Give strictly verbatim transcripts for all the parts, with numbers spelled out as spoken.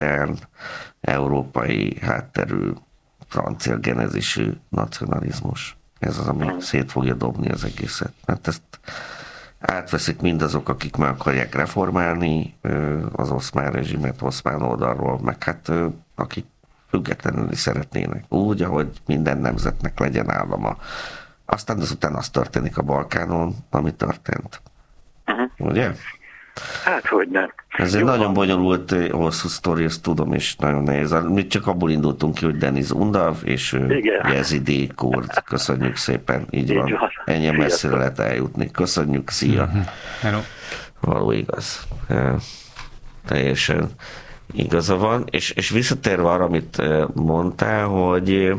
európai hátterű, francia genezisű nacionalizmus. Ez az, ami szét fogja dobni az egészet. Mert ezt átveszik mindazok, akik meg akarják reformálni az oszmán rezsimet, oszmán oldalról, meg hát akik függetlenül is szeretnének. Úgy, ahogy minden nemzetnek legyen állama. Aztán azután az történik a Balkánon, ami történt. Uh-huh. Ugye? Hát, hogy nem. Ez egy nagyon bonyolult, hosszú sztori, ezt tudom, és nagyon nehéz. Mi csak abból indultunk ki, hogy Deniz Undav, és jezidi kurd. Köszönjük szépen, így, így van. van. Ennyi messzire lehet eljutni. Köszönjük, szia. Uh-huh. Hello. Való igaz. Ja, teljesen igaza van. És, és visszatérve arra, amit mondtál, hogy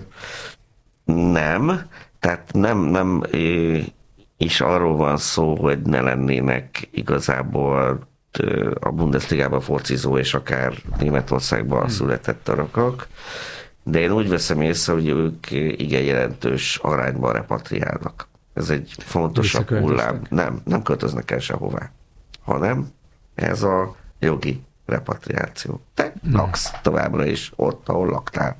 nem, tehát nem, nem és arról van szó, hogy ne lennének igazából a Bundesligában focizó és akár Németországban hmm. született törökök, de én úgy veszem észre, hogy ők igen jelentős arányban repatriálnak. Ez egy fontosabb hullám. Nem, nem költöznek el sehová, hanem ez a jogi repatriáció. Te hmm. laksz továbbra is ott, ahol laktál.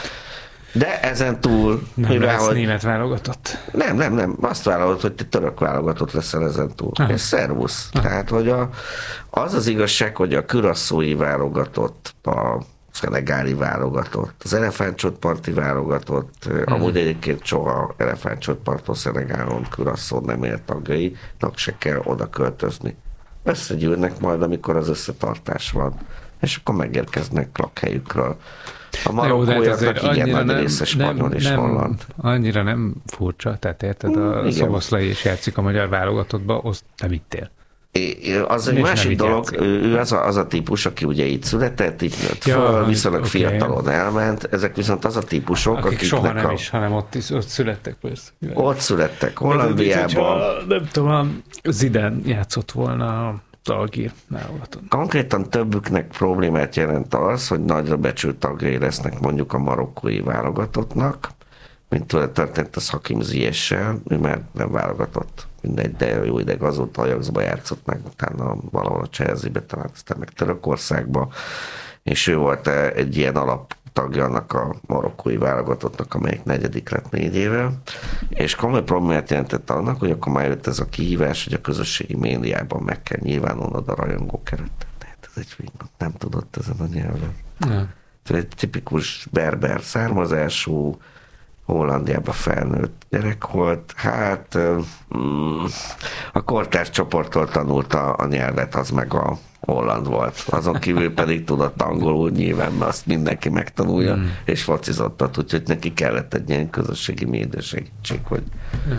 De ezen túl... Nem mivel, lesz hogy... német válogatott? Nem, nem, nem. Azt vállalod, hogy te török válogatott leszel ezen túl. Aha. És szervusz. Aha. Tehát, hogy a, az az igazság, hogy a kürasszói válogatott, a szenegáli válogatott, az elefántcsontparti válogatott, hmm. amúgy egyébként soha elefántcsontparton, Szenegálon, Kürasszón nem ér tagjainak se kell oda költözni. Összegyűlnek majd, amikor az összetartás van. És akkor megérkeznek lakhelyükről. A marokkóiaknak igen nagy nem, része spanyol és nem, holland. Annyira nem furcsa, tehát érted, a Szoboszlai is játszik a magyar válogatottba, azt nem itt él. Az egy másik dolog, ő az a, az a típus, aki ugye itt született, itt nőtt ja, föl, viszonylag okay. fiatalon elment, ezek viszont az a típusok, akik akiknek soha nem a... is, hanem ott, is, ott születtek persze. Ott születtek, Hollandiában. Nem tudom, Zidane játszott volna a Algír válogatott. Konkrétan többüknek problémát jelent az, hogy nagyra becsült tagjai lesznek mondjuk a marokkói válogatottnak, mint történt az Hakim Ziyech-sel, ő már nem válogatott, mindegy, de jó ideg azóta Ajaxba játszott meg, utána valahol a Chelsea-be, talán aztán meg Törökországba, és ő volt egy ilyen alaptagja annak a marokkói válogatottnak, amelyik negyedik lett négy éve, és komoly problémát jelentett annak, hogy akkor már jött ez a kihívás, hogy a közösségi médiában meg kell nyilvánulnod a rajongók előtt. Tehát ez egy nem tudott ezen a nyelven. Ja. Egy tipikus berber származású, Hollandiában felnőtt gyerek volt, hát mm, a kortárs csoporttól tanulta a nyelvet, az meg a holland volt. Azon kívül pedig tudott angolul nyilván, mert azt mindenki megtanulja, mm. és focizottat, úgyhogy neki kellett egy ilyen közösségi média segítség, hogy, mm.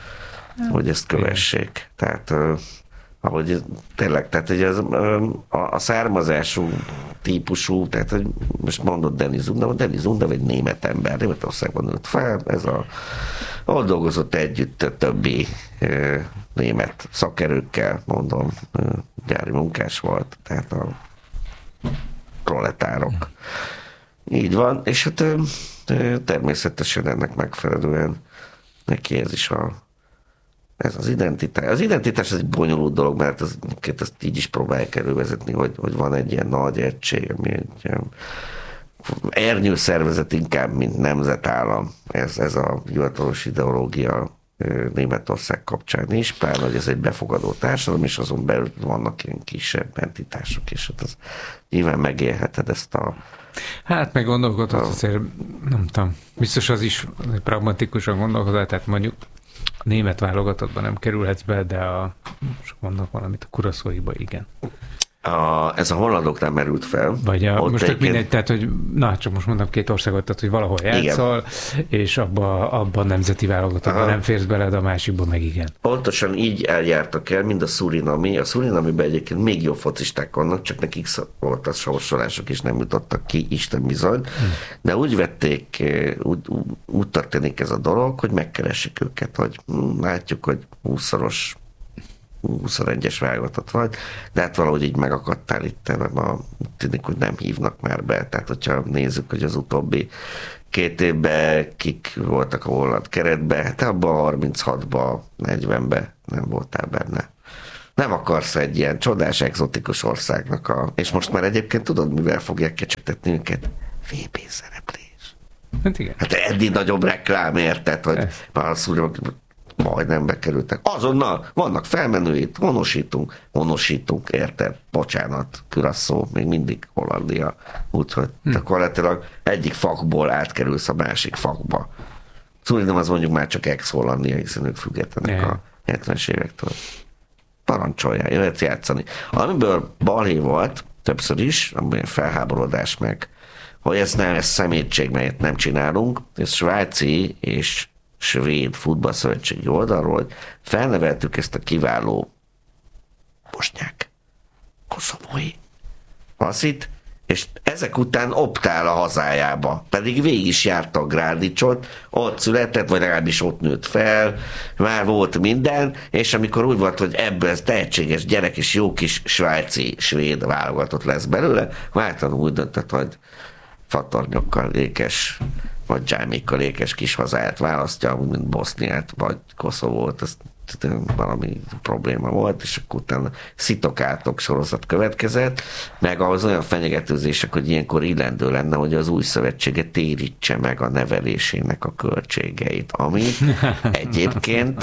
hogy ezt kövessék. Tehát ahogy tényleg, tehát hogy az, a, a származású típusú, tehát hogy most mondod Deniz Undav, Deniz Undav egy német ember, Németországban nőtt fel, ez a, ahol dolgozott együtt a többi e, német szakerőkkel, mondom, e, gyári munkás volt, tehát a proletárok. Így van, és hát e, természetesen ennek megfelelően neki ez is a Ez az identitás. Az identitás az egy bonyolult dolog, mert ez, ezt így is próbálják elővezetni, hogy, hogy van egy ilyen nagy egység, ami egy ilyen ernyő szervezet inkább, mint nemzetállam. Ez, ez a hivatalos ideológia Németország kapcsán is, pláne, hogy ez egy befogadó társadalom, és azon belül vannak ilyen kisebb entitások, és hát az nyilván megélheted ezt a... Hát meg gondolkodhat, a... azért nem tudom, biztos az is pragmatikusan gondolkodhat, tehát mondjuk a német válogatottban nem kerülhetsz be, de a, most mondok valamit, a Kuraszóiba igen. A, ez a hollandoknál merült fel. Vagy a, most tök mindegy, tehát, hogy na, csak most mondom két országot, tehát, hogy valahol játszol, igen. és abba, abba a nemzeti válogatottban nem férsz bele, de a másikban meg igen. Pontosan így eljártak el, mind a Surinami. A Surinamiben egyébként még jobb focisták vannak, csak nekik volt a sorsolások, és nem jutottak ki, Isten bizony. Hmm. De úgy vették, úgy, úgy történik ez a dolog, hogy megkeresik őket, hogy látjuk, hogy húszszoros huszonegyes válogatott vagy, de hát valahogy így megakadtál itt, mert ma tűnik, hogy nem hívnak már be. Tehát, hogyha nézzük, hogy az utóbbi két évben kik voltak a holland keretben, hát abban a harminchatban, negyvenben nem voltál benne. Nem akarsz egy ilyen csodás, egzotikus országnak a... És most már egyébként tudod, mivel fogják kecsegtetni őket? vé bé szereplés. Hát igen. Hát eddig nagyobb reklám, érted, hogy már azt úgy, majdnem bekerültek. Azonnal vannak felmenőit, honosítunk, honosítunk, érted? Bocsánat, Curaçao, még mindig Hollandia. Úgyhogy hm. gyakorlatilag egyik fakból átkerülsz a másik fakba. Szóval nem az mondjuk már csak ex-Hollandia, hiszen ők függetlenek a hetvenes évektől. Parancsoljál, jöhetsz játszani. Amiből balhé volt, többször is, amilyen felháborodás meg, hogy ez nem, ez szemétség, melyet nem csinálunk, ez svájci és svéd futballszövetségi oldalról, hogy felneveltük ezt a kiváló bosnyák, koszovói haszit, és ezek után optál a hazájába. Pedig végig is járta a Grádicsot, ott született, vagy legalábbis ott nőtt fel, már volt minden, és amikor úgy volt, hogy ebből ez tehetséges gyerek és jó kis svájci, svéd válogatott lesz belőle, váltan úgy döntött, hogy fatornyokkal lékes, vagy dzsámékkal lékes kis hazáját választja, mint Boszniát, vagy Koszovót, ezt valami probléma volt, és akkor utána szitokátok sorozat következett, meg ahhoz olyan fenyegetőzések, hogy ilyenkor illendő lenne, hogy az új szövetsége térítse meg a nevelésének a költségeit, ami egyébként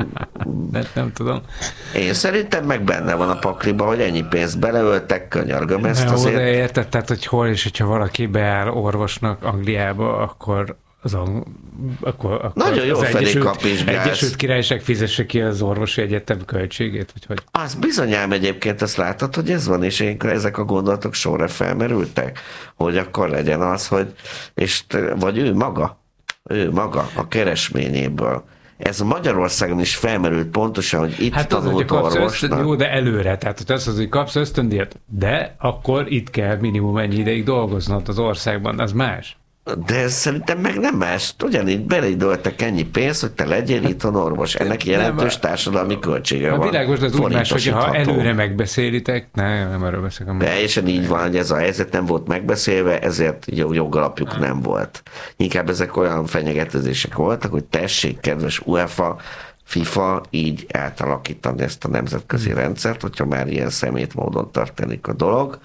nem, nem tudom. Én szerintem meg benne van a pakliba, hogy ennyi pénzt beleöltek, könyörgöm ezt azért. De érted, tehát, hogy hol és hogyha valaki beáll orvosnak Angliába, akkor az a, akkor, akkor nagyon jó felé kap is gáz. Egyesült Királyság fizesse ki az orvosi egyetem költségét, vagy hogy? Az bizonyám egyébként, azt látod, hogy ez van, és én, ezek a gondolatok sorra felmerültek, hogy akkor legyen az, hogy, és, vagy ő maga, ő maga a keresményéből. Ez Magyarországon is felmerült pontosan, hogy itt hát tanult az, orvosnak. Ösztön, jó, de előre, tehát hogy azt az, hogy kapsz ösztöndíjat, de akkor itt kell minimum ennyi ideig dolgoznod az országban, az más. De ez szerintem meg nem más. Ugyanígy beleidoltak ennyi pénzt, hogy te legyél itthon orvos. Ennek jelentős nem, társadalmi költsége a van. A világos, de az úgy más, hogy ha előre megbeszélitek, ne, nem erről beszélek. Teljesen így van, hogy ez a helyzet nem volt megbeszélve, ezért jogalapjuk nem. nem volt. Inkább ezek olyan fenyegetőzések voltak, hogy tessék, kedves UEFA, FIFA így átalakítani ezt a nemzetközi hmm. rendszert, hogyha már ilyen szemét módon történik a dolog,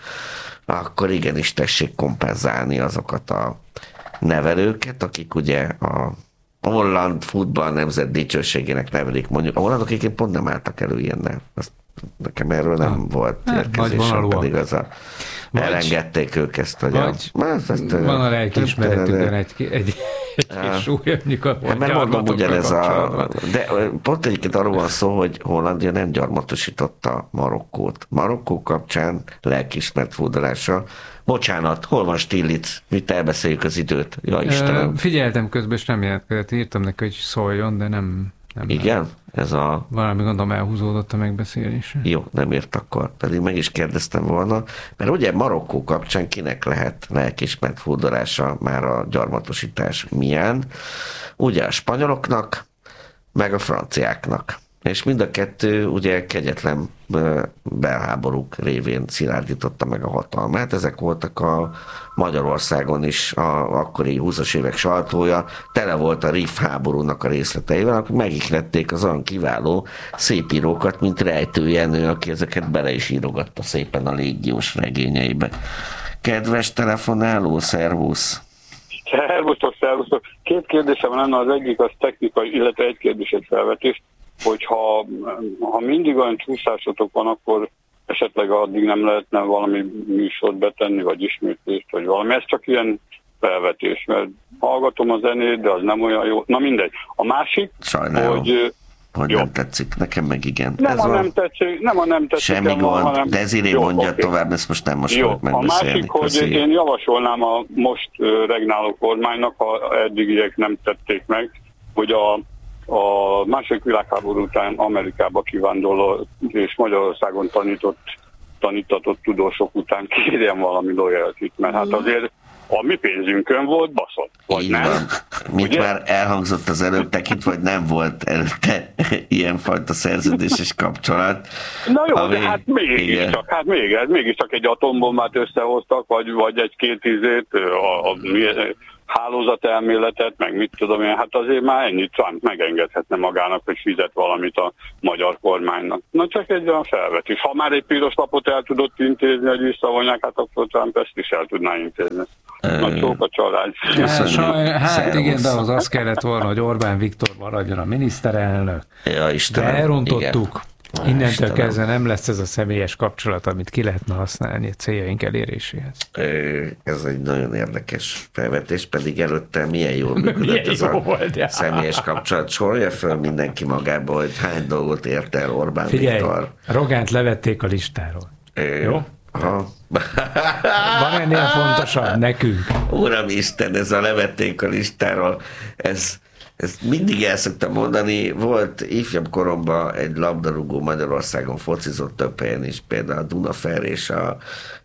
akkor igenis tessék kompenzálni azokat a nevelőket, akik ugye a holland futball nemzet dicsőségének nevelik. Mondjuk a hollandok egyébként pont nem álltak elő ilyennel. Azt, nekem erről nem ha. volt érkezésem, pedig az a vagy, elengedték ők ezt, hogy vagy, a, ezt, ezt, van a lelkiismeretükben egy, egy, egy kis súlyomnyik a ja, mert mondom, ugyanez a... De pont egyébként arról van szó, hogy Hollandia nem gyarmatosította Marokkót. Marokkó kapcsán lelkiismert fúdalása. Bocsánat, hol van Stiglitz? Mit elbeszéljük az időt? Ja, Istenem. Figyeltem közben, és nem jelentkezett. Írtam neki, hogy szóljon, de nem... Nem, igen? Nem. Ez a... Valami gondolom elhúzódott a megbeszélés. Jó, nem írt akkor. Pedig meg is kérdeztem volna. Mert ugye Marokkó kapcsán kinek lehet lelkiismert fúdalása már a gyarmatosítás milyen? Ugye a spanyoloknak, meg a franciáknak. És mind a kettő ugye kegyetlen belháborúk révén szilárdította meg a hatalmát. Ezek voltak a Magyarországon is a akkori húszas évek sajtója, tele volt a Rif háborúnak a részleteivel, akkor megihlették az olyan kiváló szépírókat, mint Rejtő Jenő, aki ezeket bele is írogatta szépen a légiós regényeibe. Kedves telefonáló, szervusz! Szervusztok, szervusztok! Két kérdésem lenne, az egyik az technikai, illetve egy kérdés, egy felvetés, hogyha ha mindig olyan csúszásotok van, akkor esetleg addig nem lehetne valami műsort betenni, vagy ismétlést, vagy valami. Ez csak ilyen felvetés, mert hallgatom a zenét, de az nem olyan jó. Na mindegy. A másik, Sajnálom, hogy... hogy jó. Nem tetszik, nekem meg igen. Nem, ez a nem tetszik, nem a nem tetszik. Semmi gond, hanem... de ezért én mondja okay. tovább, ezt most nem most jó. fogok megbeszélni. A másik, hogy én javasolnám a most regnáló kormánynak, ha eddigiek nem tették meg, hogy a a második világháború után Amerikába kivándorló és Magyarországon tanított, tanítatott tudósok után kérjen valami loyaltit, mert hát azért a mi pénzünkön volt baszott, vagy így nem? Van. Mint már elhangzott az előbb, tekint, vagy nem volt előtte ilyenfajta szerződéses kapcsolat. Na jó, ami, de hát mégiscsak, hát mégiscsak, mégiscsak egy atombombát összehoztak, vagy, vagy egy-két izét, a, a, hálózatelméletet, meg mit tudom én, hát azért már ennyit Trump megengedhetne magának, hogy fizet valamit a magyar kormánynak. Na csak egy olyan felvetés. Ha már egy piros lapot el tudott intézni, hogy visszavonják, hát akkor Trump ezt is el tudná intézni. Nagy sok a család. Hát, hát igen, de az az kellett volna, hogy Orbán Viktor maradjon a miniszterelnök. Ja, Istenem, de elrontottuk. Igen. Innentől Istenem. kezdve nem lesz ez a személyes kapcsolat, amit ki lehetne használni a céljaink eléréséhez. Ez egy nagyon érdekes felvetés, pedig előtte milyen jól működött milyen ez jó a volt, ja. személyes kapcsolat. Sorolja föl mindenki magába, hogy hány dolgot ért el Orbán Figyelj, Viktor. Rogánt levették a listáról. É, jó? Aha. Van ennél fontosabb nekünk? Uramisten, ez a levették a listáról, ez Ezt mindig el szoktam mondani, volt ifjabb koromban egy labdarúgó Magyarországon focizott több helyen is, például a Dunafer és a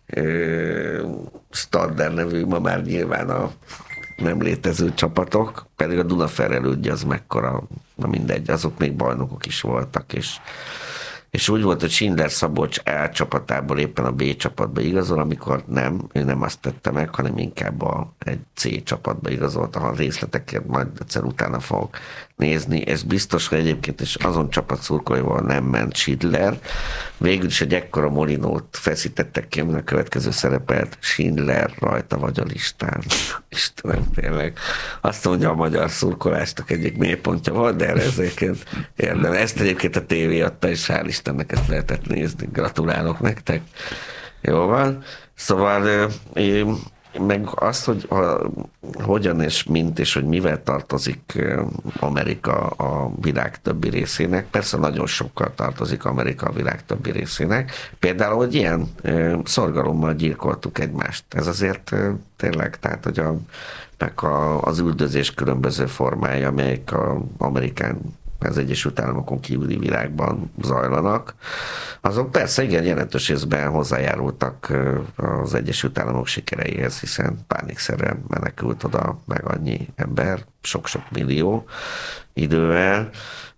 ö, Stadler nevű, ma már nyilván a nem létező csapatok, pedig a Dunafer elődje az mekkora, na mindegy, azok még bajnokok is voltak, és És úgy volt, hogy Schindler Szabolcs A csapatából éppen a B csapatba igazol, amikor nem, ő nem azt tette meg, hanem inkább a, egy C csapatba igazolt, a részleteket majd egyszer utána fogok nézni. Ez biztos, hogy egyébként is azon csapat szurkolóival nem ment Schindler. Végül is egy ekkora molinót feszítettek ki, amin a következő szerepelt Schindler rajta vagy a listán. Istenem, tényleg. Azt mondja, a magyar szurkolásnak egyik mélypontja volt, de erre ezeket érdem. Ezt egyébként a tévé adta, és hál' Istennek ezt lehetett nézni. Gratulálok nektek. Jó van. Szóval én meg azt, hogy a, hogyan és mint és hogy mivel tartozik Amerika a világ többi részének. Persze nagyon sokkal tartozik Amerika a világ többi részének. Például, hogy ilyen szorgalommal gyilkoltuk egymást. Ez azért tényleg, tehát, hogy a, meg a, az üldözés különböző formája, amelyek a Amerikán az Egyesült Államokon kívüli világban zajlanak, azok persze igen jelentős részben hozzájárultak az Egyesült Államok sikereihez, hiszen pánikszerűen menekült oda meg annyi ember, sok-sok millió idővel,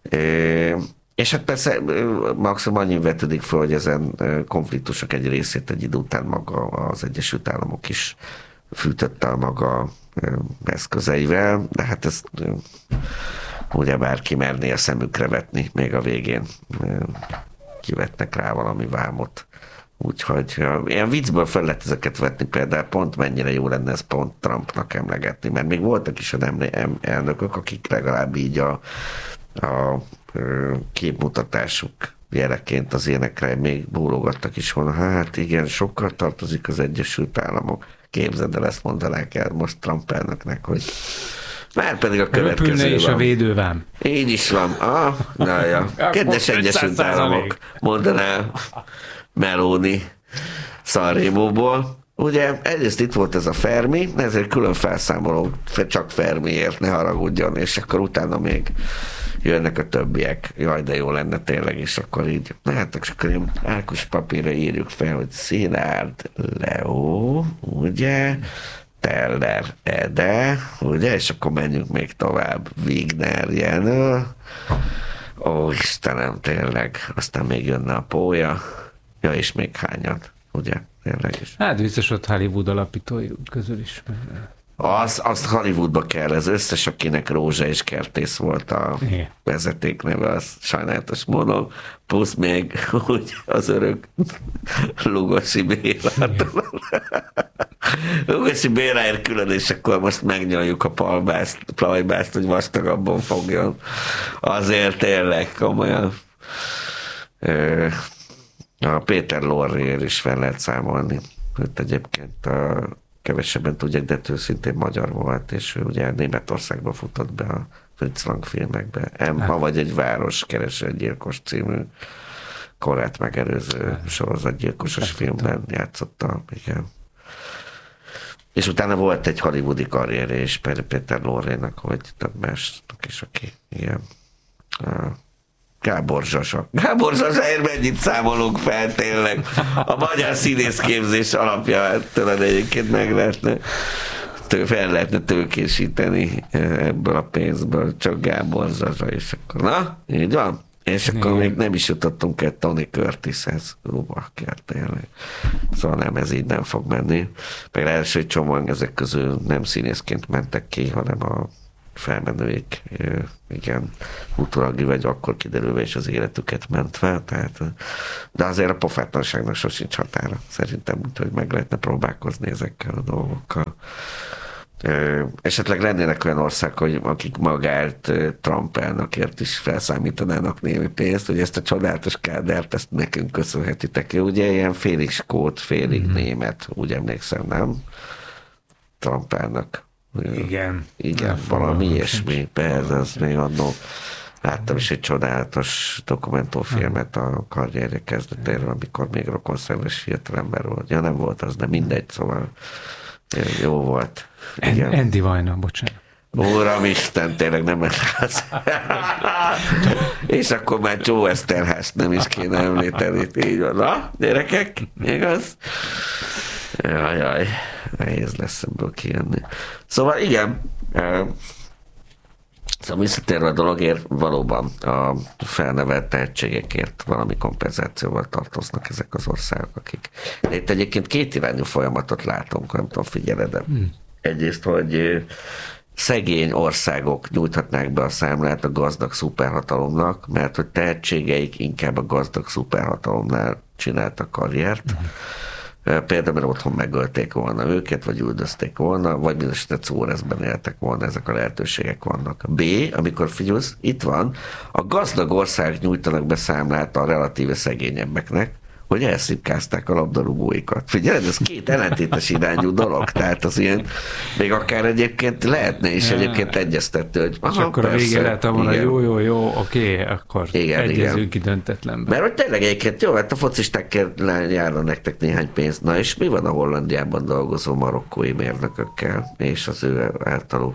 és hát persze maximum annyi vetődik föl, hogy ezen konfliktusok egy részét egy idő után maga az Egyesült Államok is fűtötte a maga eszközeivel, de hát ezt ugye bárki merné a szemükre vetni, még a végén kivetnek rá valami vámot. Úgyhogy ilyen viccből fel lehet ezeket vetni, például pont mennyire jó lenne ez pont Trumpnak emlegetni, mert még voltak is a nem elnökök, akik legalább így a, a képmutatásuk jeleként az énekre még bólogattak is volna. Hát igen, sokkal tartozik az Egyesült Államok. Képzeld el, ezt mondanák el most Trump elnöknek, hogy már pedig a következő Röpülne is van. a védővám. Így is van. Ah, na ja. Kedves Egyesült Államok, mondaná Meloni Sanremóból. Ugye egyrészt itt volt ez a Fermi, ezért külön felszámoló, csak Fermiért, ne haragudjon, és akkor utána még jönnek a többiek. Jaj, de jó lenne tényleg, és akkor így, na hát akkor ilyen árkus papírra írjuk fel, hogy Szilárd Leó, ugye, Teller Ede, ugye, és akkor menjünk még tovább. Wigner Jenő, ó, Istenem, tényleg, aztán még jönne a Pólya, ja, és még hányat, ugye, tényleg is. Hát biztos ott Hollywood alapítói közül is. Az, azt Hollywoodba kell, ez összes, akinek Rózsa és Kertész volt a igen. vezetékneve, az sajnálatos módon, plusz még úgy az örök Lugosi Béla. Lugosi Béláért külön, és akkor most megnyaljuk a palbászt, plajbászt, hogy vastagabban fogjon. Azért tényleg komolyan. A Péter Lorréért is fel lehet számolni. Őt egyébként a kevesebben tudják, de őszintén magyar volt, és ő ugye Németországban futott be a Fritz Lang filmekbe. Emma vagy egy város keres egy gyilkos című korát megelőző sorozatgyilkosos filmben játszotta, igen. És utána volt egy hollywoodi karrier és Péter Lorrénak, vagy több másnak is, aki ilyen Gábor Zsasa. Gábor Zsasaért mennyit számolunk fel tényleg. A magyar színészképzés alapja tőled egyébként meg lehetne, tő, fel lehetne tőkésíteni ebből a pénzből, csak Gábor Zsasa, és akkor na, így van. És akkor még nem is jutottunk el Tony Curtishez. Ó, bakker, tényleg. Szóval nem, ez így nem fog menni. Meg első csomóan ezek közül nem színészként mentek ki, hanem a felmenőik, igen, utólag vagy akkor kiderülve is az életüket mentve, tehát, de azért a pofátlanságnak sosincs határa. Szerintem, hogy meg lehetne próbálkozni ezekkel a dolgokkal. Esetleg lennének olyan ország, hogy akik magát Trump elnökért is felszámítanának némi pénzt, hogy ezt a csodálatos kádert, ezt nekünk köszönhetitek. Ugye ilyen félig skót, félig mm-hmm. német, úgy emlékszem, nem? Trump elnök. Igen. Igen, valami ilyesmi. Persze, az még annól láttam is egy csodálatos dokumentumfilmet a karrierje kezdetéről, amikor még rokonszerves fiatalember volt. Ja, nem volt az, de mindegy, szóval jó volt. Igen. Andy Vajna, bocsánat. Uramisten, tényleg nem ez. És akkor már Joe Eszterházt nem is kéne említeni. Így van. Na, gyerekek, igaz? Jaj, jaj, nehéz lesz ebből kijönni. Szóval igen, szóval visszatérve a dologért, valóban a felnevelt tehetségekért valami kompenzációval tartoznak ezek az országok, akik... De itt egyébként két irányú folyamatot látunk, nem tudom, figyeled, de hmm. egyrészt, hogy szegény országok nyújthatnák be a számlát a gazdag szuperhatalomnak, mert hogy tehetségeik inkább a gazdag szuperhatalomnál csináltak karriert. Hmm. Például, mert otthon megölték volna őket, vagy üldözték volna, vagy mindesetre Czórezben éltek volna, ezek a lehetőségek vannak. B, amikor figyelsz, itt van, a gazdag ország nyújtanak be számlát a relatíve szegényebbeknek, hogy elszipkázták a labdarúgóikat. Figyelj, ez két ellentétes irányú dolog, tehát az ilyen, még akár egyébként lehetne is ja. egyébként egyeztető, hogy aha, és akkor persze, a vége lehet volna, jó, jó, jó, oké, akkor igen, egyezünk ki döntetlenben. Mert hogy tényleg egyébként jó, hát a focisták járna nektek néhány pénzt. Na és mi van a Hollandiában dolgozó marokkói mérnökökkel, és az ő általuk?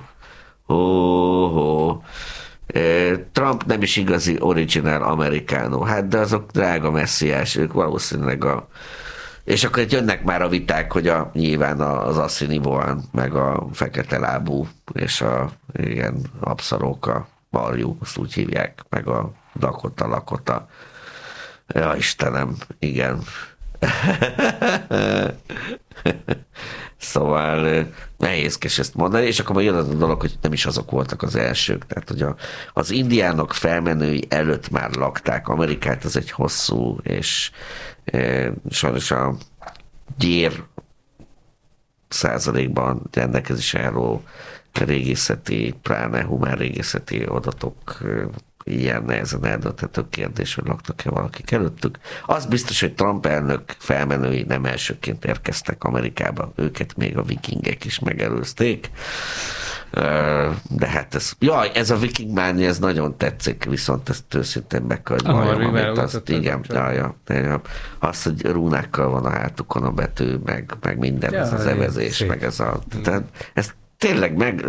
Ó, Trump nem is igazi original amerikánó, hát de azok drága messziás, ők valószínűleg a... És akkor jönnek már a viták, hogy a, nyilván az assziniboan, meg a fekete lábú, és a igen, abszarók, a barjú, azt úgy hívják, meg a Dakota, Lakota. Ja, Istenem, igen. Szóval nehézkes ezt mondani, és akkor jön az a dolog, hogy nem is azok voltak az elsők. Tehát, hogy a, az indiánok felmenői előtt már lakták Amerikát, ez egy hosszú, és e, sajnos a gyér százalékban rendelkezés álló régészeti, pláne humán régészeti adatok ilyen nehezen eldönthető kérdés, hogy laktak-e valakik előttük. Az biztos, hogy Trump elnök felmenői nem elsőként érkeztek Amerikába, őket még a vikingek is megelőzték. De hát ez, jaj, ez a viking mánia, ez nagyon tetszik, viszont ezt őszintén meg kell valljam, amit azt, igen, jaj, jaj, az, hogy rúnákkal van a hátukon a betű, meg, meg minden, ja, ez az evezés, szép. Meg ez a, tehát ez tényleg meg...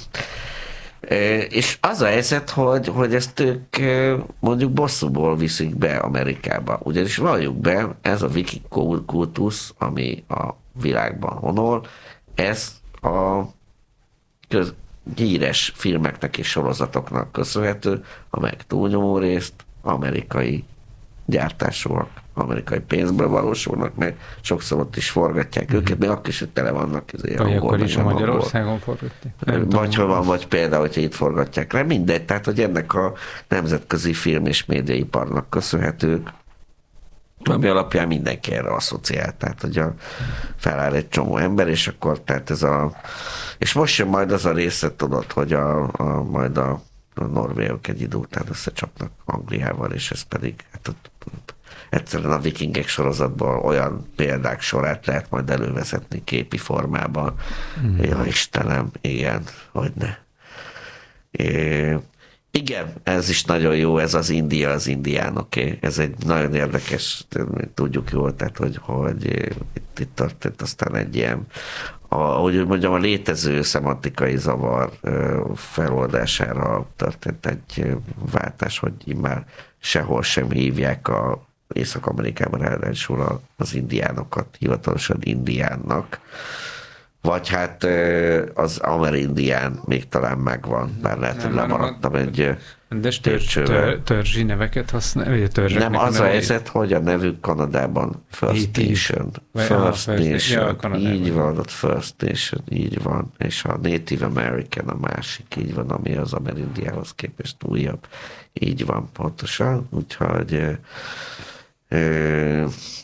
És az a helyzet, hogy, hogy ezt ők mondjuk bosszúból viszik be Amerikába. Ugyanis valljuk be, ez a viking kultusz, ami a világban honol, ez a köz, híres filmeknek és sorozatoknak köszönhető, amelyek túlnyomó részt amerikai gyártásúak, amerikai pénzből valósulnak meg, sokszor ott is forgatják mm-hmm. őket, de akkor is, hogy tele vannak. Vagy akkor is a Magyarországon forgatják. Vagy ha van, vagy például, hogyha itt forgatják le, mindegy, tehát, hogy ennek a nemzetközi film és médiaiparnak köszönhetők, ami alapján mindenki erre asszociált, tehát, hogy a, feláll egy csomó ember, és akkor, tehát ez a, és most jön majd az a része, tudod, hogy a, a majd a a norvégok egy idő után összecsapnak Angliával, és ez pedig hát ott, ott, egyszerűen a vikingek sorozatból olyan példák sorát lehet majd elővezetni képi formában. Mm. Ja, Istenem, igen, hogyne. É, igen, ez is nagyon jó, ez az India, az indiánoké. Ez egy nagyon érdekes, tudjuk jól, tehát, hogy, hogy itt, itt történt aztán egy ilyen a, ahogy mondjam, a létező szemantikai zavar feloldására történt egy váltás, hogy már sehol sem hívják a Észak-Amerikában ráadásul az indiánokat hivatalosan indiánnak, vagy hát az amerindián még talán megvan, bár lehet, hogy lemaradtam egy... De törzs, tör, törzsi neveket használ, vagy a nem, az a helyzet, hogy a nevük Kanadában First Nation. First Nation, így van, ott First Nation, így van, és a Native American a másik, így van, ami az Amerindiához képest újabb. Így van, pontosan, úgyhogy ö, ö,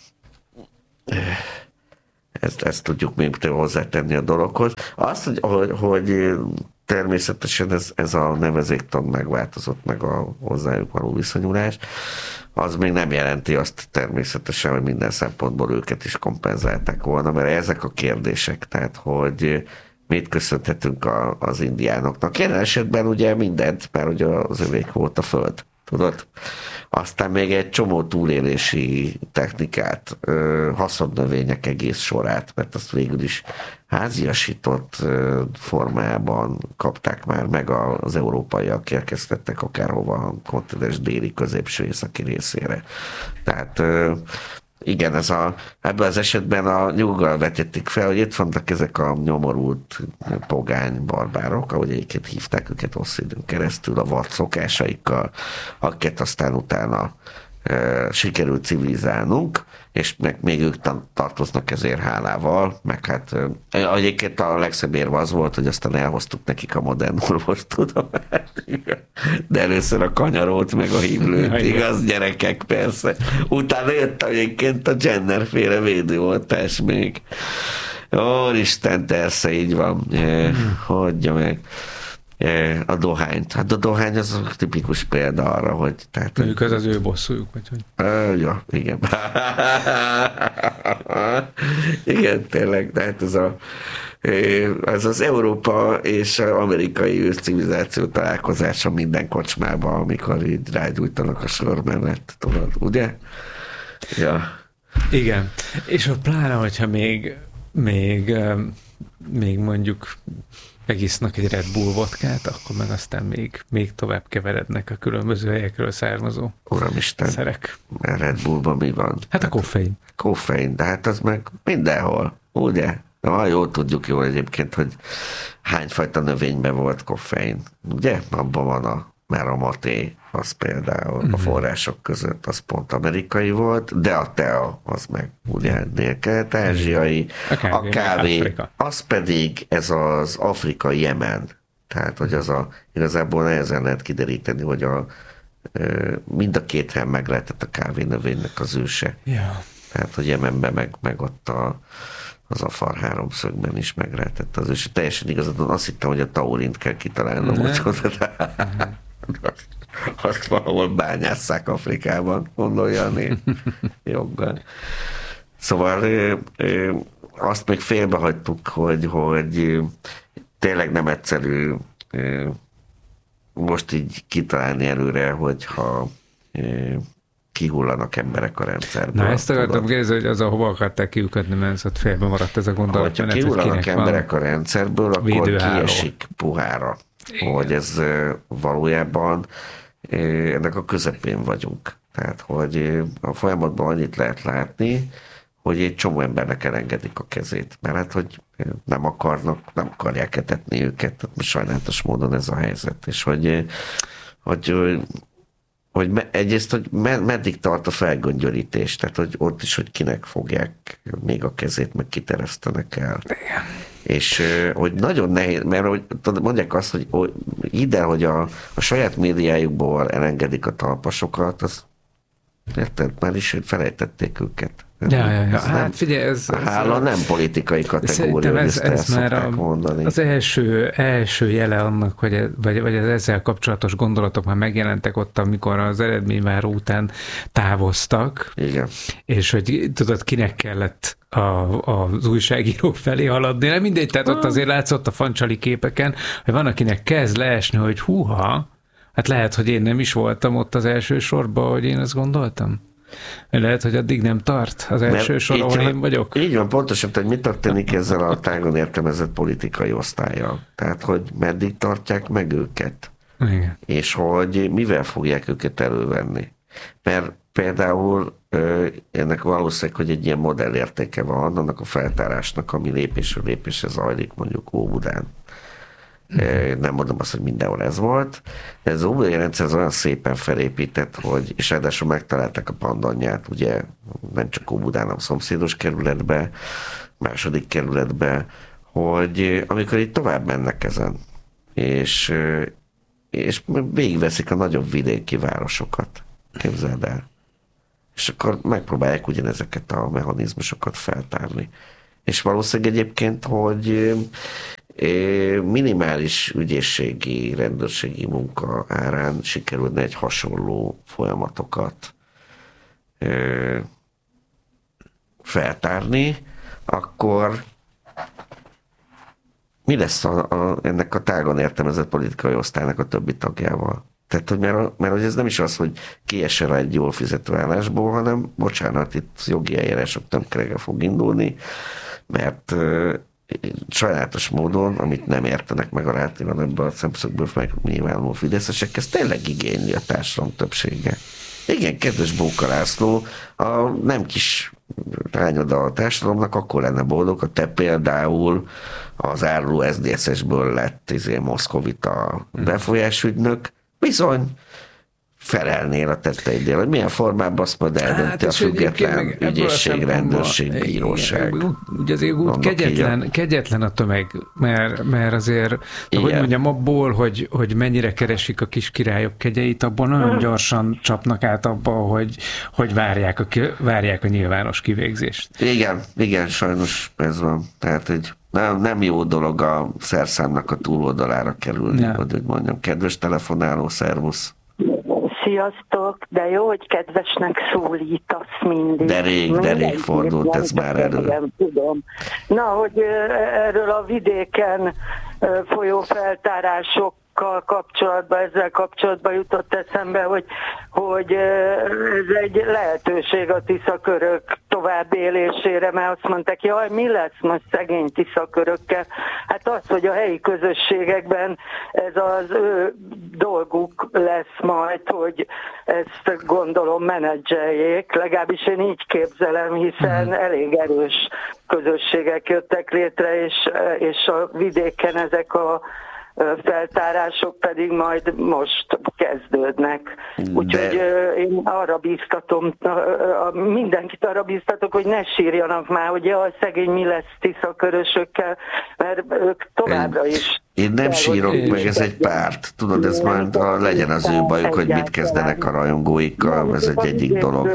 ezt, ezt tudjuk még hozzátenni a dologhoz. Azt, hogy, hogy, hogy természetesen ez, ez a nevezéktan megváltozott, meg a hozzájuk való viszonyulás, az még nem jelenti azt természetesen, hogy minden szempontból őket is kompenzálták volna, mert ezek a kérdések, tehát hogy mit köszönhetünk a, az indiánoknak. Jelen esetben ugye mindent, mert ugye az övék volt a föld, tudod? Aztán még egy csomó túlélési technikát, haszonnövények egész sorát, mert azt végül is háziasított formában kapták már meg az európaiak, érkeztettek akárhova a kontinens déli, középső, északi részére. Tehát igen, ez a, ebben az esetben a nyuggal vetették fel, hogy itt vannak ezek a nyomorult pogány barbárok, ahogy egyébként hívták őket hosszú időn keresztül a vad szokásaikkal, akiket aztán utána e, sikerült civilizálnunk, és meg, még ők tartoznak ezért hálával, meg hát e, egyébként a legszebb érve az volt, hogy aztán elhoztuk nekik a modern orvostudományt, de először a kanyarót, meg a hívlőt, igaz, gyerekek, persze. Utána jött egyébként a Jenner-féle védőoltás még. Úristen, persze, így van. E, hagyja meg. A dohányt. Hát a dohány az a tipikus példa arra, hogy... Tehát, ők az az ő bosszújuk, vagy hogy? Uh, ja, igen. Igen, tényleg, tehát ez a ez az Európa és amerikai őscivilizáció találkozása minden kocsmában, amikor így rágyújtanak a sor mellett, tudod, ugye? Ja. Igen. És a pláne, hogyha még még, még mondjuk megisznak egy Red Bull vodkát, akkor meg aztán még, még tovább keverednek a különböző helyekről származó Uramisten, szerek. A Red Bullban mi van? Hát a koffein. Koffein, de hát az meg mindenhol, ugye? Na, jól tudjuk jól egyébként, hogy hányfajta növényben volt koffein. Ugye? Abban van a meramaté, az például uh-huh. a források között, az pont amerikai volt, de a tea, az meg ugye dél-kelet-ázsiai, a kávé, a kávé az pedig ez az afrikai Jemen. Tehát, hogy az a, igazából nehezen lehet kideríteni, hogy a, mind a két helyen meg lehetett a kávénövénynek az őse. Ja. Tehát, hogy Jemenben meg, meg ott a az a far háromszögben is meg lehetett az őse. Teljesen igazadon azt hittem, hogy a taurint kell kitalálnom, hogy azt, azt valahol bányásszák Afrikában, gondolja a nép joggal. Szóval ö, ö, azt még félbehagytuk, hogy, hogy tényleg nem egyszerű ö, most így kitalálni előre, hogyha ö, kihullanak emberek a rendszerből. Na, ezt akartam kérdezni, hogy az a hova akarták kiukadni, mert ott félbe maradt ez a gondolat. Ha kihullanak emberek a rendszerből, akkor védőháló. Kiesik puhára. Igen. Hogy ez valójában ennek a közepén vagyunk. Tehát, hogy a folyamatban annyit lehet látni, hogy egy csomó embernek elengedik a kezét. Mert hát, hogy nem akarnak, nem akarják etetni őket. Tehát sajnálatos módon ez a helyzet. És hogy, hogy hogy egyrészt, hogy meddig tart a felgöngyörítés, tehát hogy ott is, hogy kinek fogják még a kezét, meg kiteresztenek el. Igen. És hogy nagyon nehéz, mert hogy mondják azt, hogy, hogy ide, hogy a, a saját médiájukból elengedik a talpasokat, az érted, már is, hogy felejtették őket. Ja, ja, ja. Hát nem, figyelj, ez... A hála ez, nem politikai kategória, hogy ez, ezt ez el már a, mondani. Az első, első jele annak, hogy, vagy, vagy az ezzel kapcsolatos gondolatok már megjelentek ott, amikor az eredményváró után távoztak. Igen. És hogy tudod, kinek kellett a, az újságírók felé haladni. Nem mindegy, tehát ott azért látszott a fancsali képeken, hogy van, akinek kezd leesni, hogy húha, hát lehet, hogy én nem is voltam ott az első sorban, hogy én azt gondoltam. Lehet, hogy addig nem tart az első sor, ahol én vagyok. Így van, pontosan, hogy mi történik ezzel a tágon értelmezett politikai osztállyal. Tehát, hogy meddig tartják meg őket. Igen. És hogy mivel fogják őket elővenni. Mert például ennek valószínűleg, hogy egy ilyen modellértéke van annak a feltárásnak, ami lépésről lépésre zajlik mondjuk Óbudán. Nem mondom azt, hogy mindenhol ez volt, de ez az óvóhelyi-rendszer az olyan szépen felépített, hogy, és ráadásul megtalálták a pandanyját, ugye nem csak Óbudán, hanem szomszédos kerületbe, második kerületbe, hogy amikor itt tovább mennek ezen, és, és végigveszik a nagyobb vidéki városokat, képzeld el. És akkor megpróbálják ugyanezeket a mechanizmusokat feltárni. És valószínűleg egyébként, hogy minimális ügyészségi, rendőrségi munka árán sikerülne egy hasonló folyamatokat feltárni, akkor mi lesz a, a, ennek a tágon értelmezett politikai osztálynak a többi tagjával? Tehát, hogy mert, mert hogy ez nem is az, hogy kiesel egy jól fizető állásból, hanem, bocsánat, itt jogi eljárások tömkerége fog indulni, mert uh, sajnálatos módon, amit nem értenek meg a rátíron ebből a szemszögből meg nyilvánuló fideszesek, ez tényleg igényli a társadalom többsége. Igen, kedves Bóka László, a nem kis rányoda a társadalomnak akkor lenne boldog, a te például az áruló es zé dé es-esből lett izé, moszkovita befolyásügynök, bizony felelnél a tetteidél, hogy milyen formában azt majd eldönti hát, a független ügyészség, rendőrség, bíróság. Ugye azért úgy kegyetlen, kegyetlen a tömeg, mert, mert azért, hogy mondjam, abból, hogy, hogy mennyire keresik a kis királyok kegyeit, abból nagyon gyorsan csapnak át abba, hogy, hogy várják, a, várják a nyilvános kivégzést. Igen, igen, sajnos ez van. Tehát egy nem, nem jó dolog a szerszámnak a túloldalára kerülni, ja. Hogy mondjam, kedves telefonáló, szervusz. Sziasztok, de jó, hogy kedvesnek szólítasz mindig. De rég, de rég fordult ez már elő. Nem tudom. Na, hogy erről a vidéken folyó feltárások kapcsolatban, ezzel kapcsolatban jutott eszembe, hogy, hogy ez egy lehetőség a tiszakörök továbbélésére, mert azt mondták, jaj, mi lesz most szegény tiszakörökkel? Hát az, hogy a helyi közösségekben ez az ő dolguk lesz majd, hogy ezt gondolom menedzseljék, legalábbis én így képzelem, hiszen elég erős közösségek jöttek létre, és, és a vidéken ezek a feltárások pedig majd most kezdődnek. Úgyhogy De... én arra bíztatom, mindenkit arra bíztatok, hogy ne sírjanak már, hogy jaj, szegény mi lesz tiszakörösökkel, mert ők továbbra is. Én nem sírok meg, ez egy párt. Tudod, ez majd a, legyen az ő bajuk, hogy mit kezdenek a rajongóikkal, ez egy egyik dolog.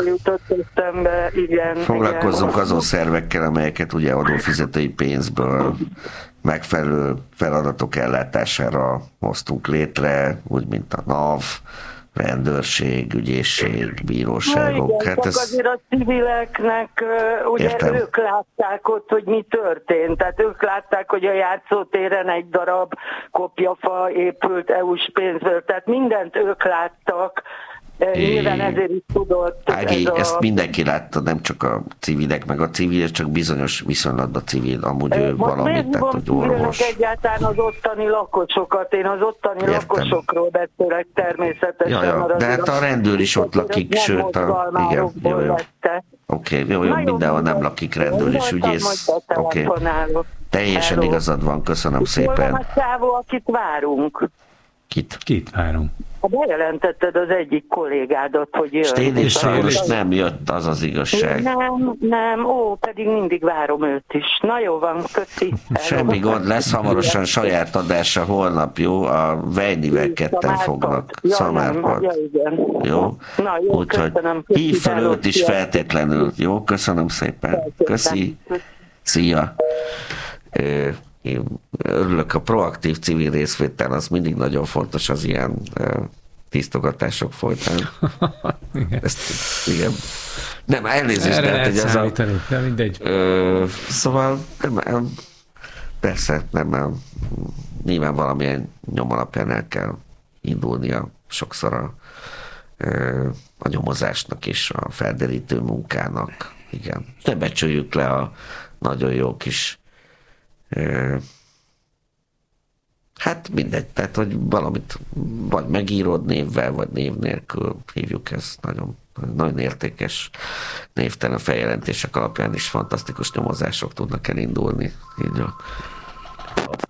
Foglalkozzunk azon szervekkel, amelyeket ugye adófizetői pénzből megfelelő feladatok ellátására hoztunk létre, úgy, mint a NAV, rendőrség, ügyészség, bíróságok. Igen, hát ez... azért a civileknek, ugye Értem. Ők látták ott, hogy mi történt. Tehát ők látták, hogy a játszótéren egy darab kopjafa épült é u-s pénzből. Tehát mindent ők láttak. É, Nyilván ezért is tudott. Ági, ez ezt a... mindenki látta, nem csak a civilek, meg a civil, csak bizonyos viszonylatban civil, amúgy ő valamit, tehát hogy orvos. Egyáltalán az ottani lakososokat, én az ottani Értem. lakosokról beszélek természetesen. Ja, ja. De hát a rendőr is ott lakik, sőt a... Igen, jó, jó. Oké, okay, jó, jó, mindenhol nem lakik rendőr és ügyész. Oké. Okay. Teljesen Hello. igazad van, köszönöm szépen. A szávó, akit várunk. Kit? Kit várunk? Ha bejelentetted az egyik kollégádat, hogy jön. Stéli sajnos nem jött, az az igazság. Nem, nem, ó, pedig mindig várom őt is. Na jó van, köszi. Semmi gond, lesz hamarosan saját adása holnap, jó? A Vejnivel ketten fognak. Szamárpad. Ja, jó? Na jó, úgyhogy hívj fel őt is feltétlenül. Jó, köszönöm szépen. Köszi. Szia. Én örülök, a proaktív civil részvétel, az mindig nagyon fontos az ilyen uh, tisztogatások folytán. Igen. Ezt, igen. Nem, elnézést, de hogy ez a... De mindegy. Ö, szóval nem, persze, nem, nyilván valamilyen nyom alapján el kell indulnia sokszor a, a nyomozásnak és a felderítő munkának. Igen. Ne becsüljük le a nagyon jó kis hát mindegy, tehát hogy valamit vagy megírod névvel, vagy név nélkül hívjuk, ezt nagyon, nagyon értékes névtelen feljelentések alapján is fantasztikus nyomozások tudnak elindulni. Így van.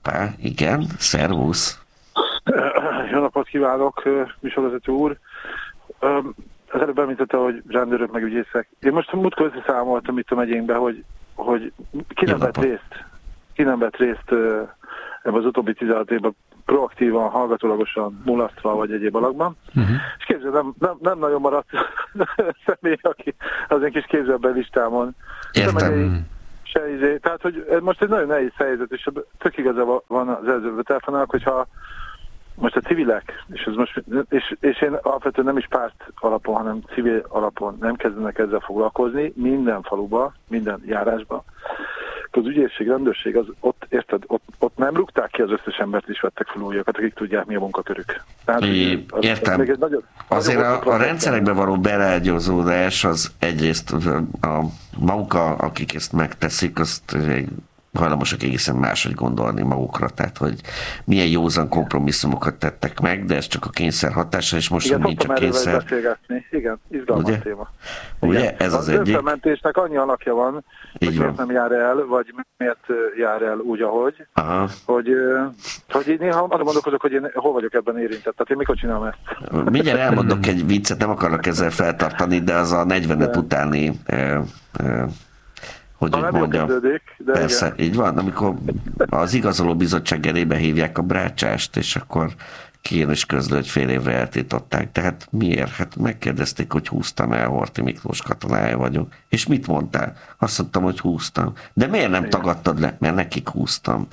Hoppá, igen, szervusz. Jó napot kívánok, műsorvezető úr. Az előbb említette, hogy rendőrök meg ügyészek. Én most múltkor összeszámoltam itt a megyénkbe, hogy, hogy ki nem vett részt, ki nem vett részt ebben az utóbbi tizenhat évben proaktívan, hallgatólagosan, mulasztva vagy egyéb alakban. Uh-huh. És képzeld, nem, nem, nem nagyon maradt személy, aki az én kis képzelben listámon. Értem. Se izé. Tehát, hogy most egy nagyon nehéz helyzet, és tök igaza van az előzőben telefonálnak, hogyha most a civilek, és, ez most, és, és én alapvetően nem is párt alapon, hanem civil alapon nem kezdenek ezzel foglalkozni, minden faluba, minden járásba. Az ügyészség, rendőrség, az ott, érted, ott, ott nem rúgták ki az összes embert, is vettek fel újakat, akik tudják, mi a munkakörük. Tehát, é, az, értem. Az nagyon, azért nagyon a, a rendszerekbe való beleágyazódás az egyrészt a maguk, akik ezt megteszik, azt hajlamosak egészen máshogy gondolni magukra, tehát hogy milyen józan kompromisszumokat tettek meg, de ez csak a kényszer hatása, és most igen, nincs csak kényszer. Igen, izgalmas ugye? Téma. Ugye? Igen. Ez az, az egyik. Az önfelmentésnek annyi alakja van, így hogy van. miért nem jár el, vagy miért jár el úgy, ahogy, Aha. hogy, hogy én néha arra gondolkozok, hogy én hol vagyok ebben érintett, tehát én mikor csinálom ezt. Mindjárt elmondok egy viccet, nem akarok ezzel feltartani, de az a negyvenet de. utáni eh, eh, hogy úgy mondjam, de persze, igen. Így van, amikor az igazoló bizottság elébe hívják a brácsást, és akkor kijön és közlő, hogy fél évre eltiltották. Tehát miért? Hát megkérdezték, hogy húztam el, Horthy Miklós katonája vagyok. És mit mondtál? Azt mondtam, hogy húztam. De miért nem igen. tagadtad le? Mert nekik húztam.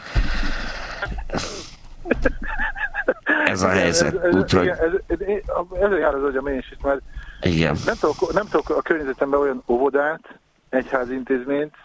Ez a helyzet. Ez, ez, Úgyhogy... ez, ez, ez, ez jár az agyam én is, mert igen. Nem, tudok, nem tudok a környezetemben olyan óvodát, egyházi intézményt,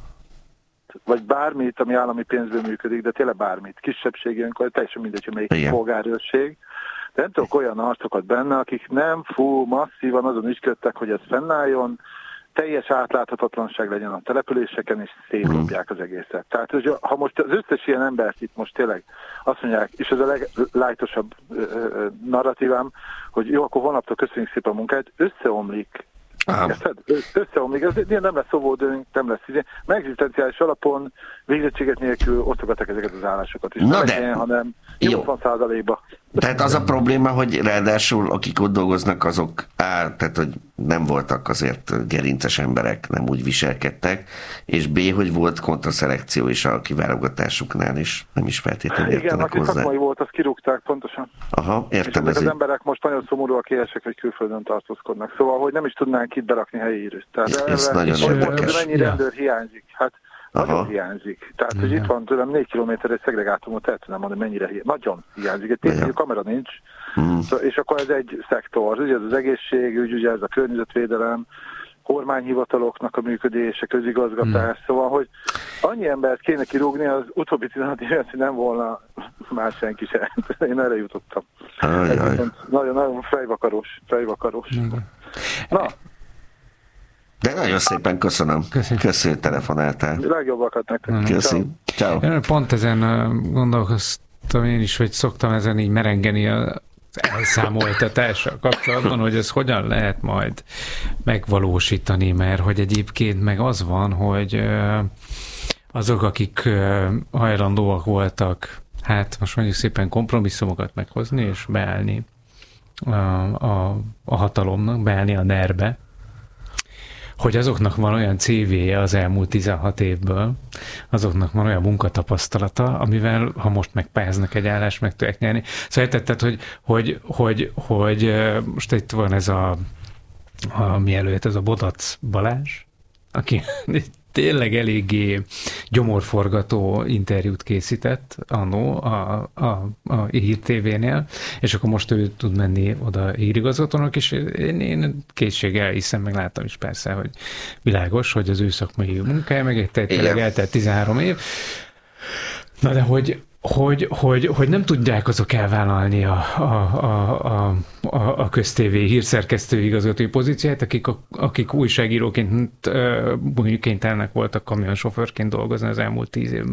vagy bármit, ami állami pénzből működik, de tényleg bármit, kisebbségi önkormányzat, teljesen mindegy, hogy melyik polgárőrség. De nem tudok olyan arcokat benne, akik nem fú, masszívan azon ügyködtek, hogy ez fennálljon, teljes átláthatatlanság legyen a településeken, és szétlopják az egészet. Tehát, hogy ha most az összes ilyen embert itt most tényleg azt mondják, és ez a leglájtosabb narratívám, hogy jó, akkor holnaptól köszönjük szépen a munkáját, összeomlik. Érted? Összeomlik, ez nem lesz szóvódőnk, nem lesz izé. Megzisztenciális alapon végzettséget nélkül osztogatják ezeket az állásokat is. Na nem de, ilyen, hanem nyolcvan százalékba. Tehát az a probléma, hogy ráadásul akik ott dolgoznak, azok á, tehát hogy nem voltak azért gerinces emberek, nem úgy viselkedtek, és B, hogy volt kontraszelekció is a kiválogatásuknál is, nem is feltétlenül értenek igen, hozzá. aki szakmai volt, azt kirúgták pontosan. Aha, értem. És ezek az egy... emberek most nagyon szomorúak, éhesek, hogy külföldön tartózkodnak. Szóval, hogy nem is tudnánk itt berakni helyi írőt. Tehát ez erre, nagyon érdekes. Mennyi rendőr hiányzik? Hát Aha. Nagyon hiányzik. Tehát, hogy itt van tőlem négy kilométer egy szegregátumot, el tudnám mondani, mennyire hiányzik. Nagyon hiányzik. Egy tényleg kamera nincs. Mm. Szóval, és akkor ez egy szektor. Ugye ez az egészségügy, ugye ez a környezetvédelem, kormányhivataloknak a működése, közigazgatás. Mm. Szóval, hogy annyi embert kéne kirúgni, az utóbbi tizenhat évet, hogy nem volna más senki se. Én erre jutottam. Nagyon-nagyon fejvakarós. fejvakarós. Mm. Na, de nagyon szépen köszönöm. Köszönöm, Köszönöm telefonáltál. Legjobbakat nektek. Köszönöm. Ciao. Pont ezen gondolkoztam én is, hogy szoktam ezen így merengeni az elszámoltatással kapcsolatban, hogy ez hogyan lehet majd megvalósítani, mert hogy egyébként meg az van, hogy azok, akik hajlandóak voltak, hát most mondjuk szépen kompromisszumokat meghozni, és beállni a, a, a hatalomnak, beállni a nerbe, hogy azoknak van olyan cé vé-je az elmúlt tizenhat évből, azoknak van olyan munkatapasztalata, amivel, ha most megpályáznak egy állást, meg tudják nyerni. Szóval értetted, hogy, hogy, hogy, hogy most itt van ez a, a mielőtt ez a Bodac Balázs, aki tényleg eléggé gyomorforgató interjút készített annó a, a, a Hír té vé-nél, és akkor most ő tud menni oda hírigazgatónak, és én, én készséggel hiszem, meg láttam is persze, hogy világos, hogy az ő szakmai munkája, meg egy tényleg eltelt tizenhárom év. Na de hogy Hogy, hogy, hogy nem tudják azok elvállalni a, a, a, a, a köztévé hírszerkesztő igazgatói pozícióját, akik, akik újságíróként mondjuk kénytelenek voltak kamionsofőrként dolgozni az elmúlt tíz évben.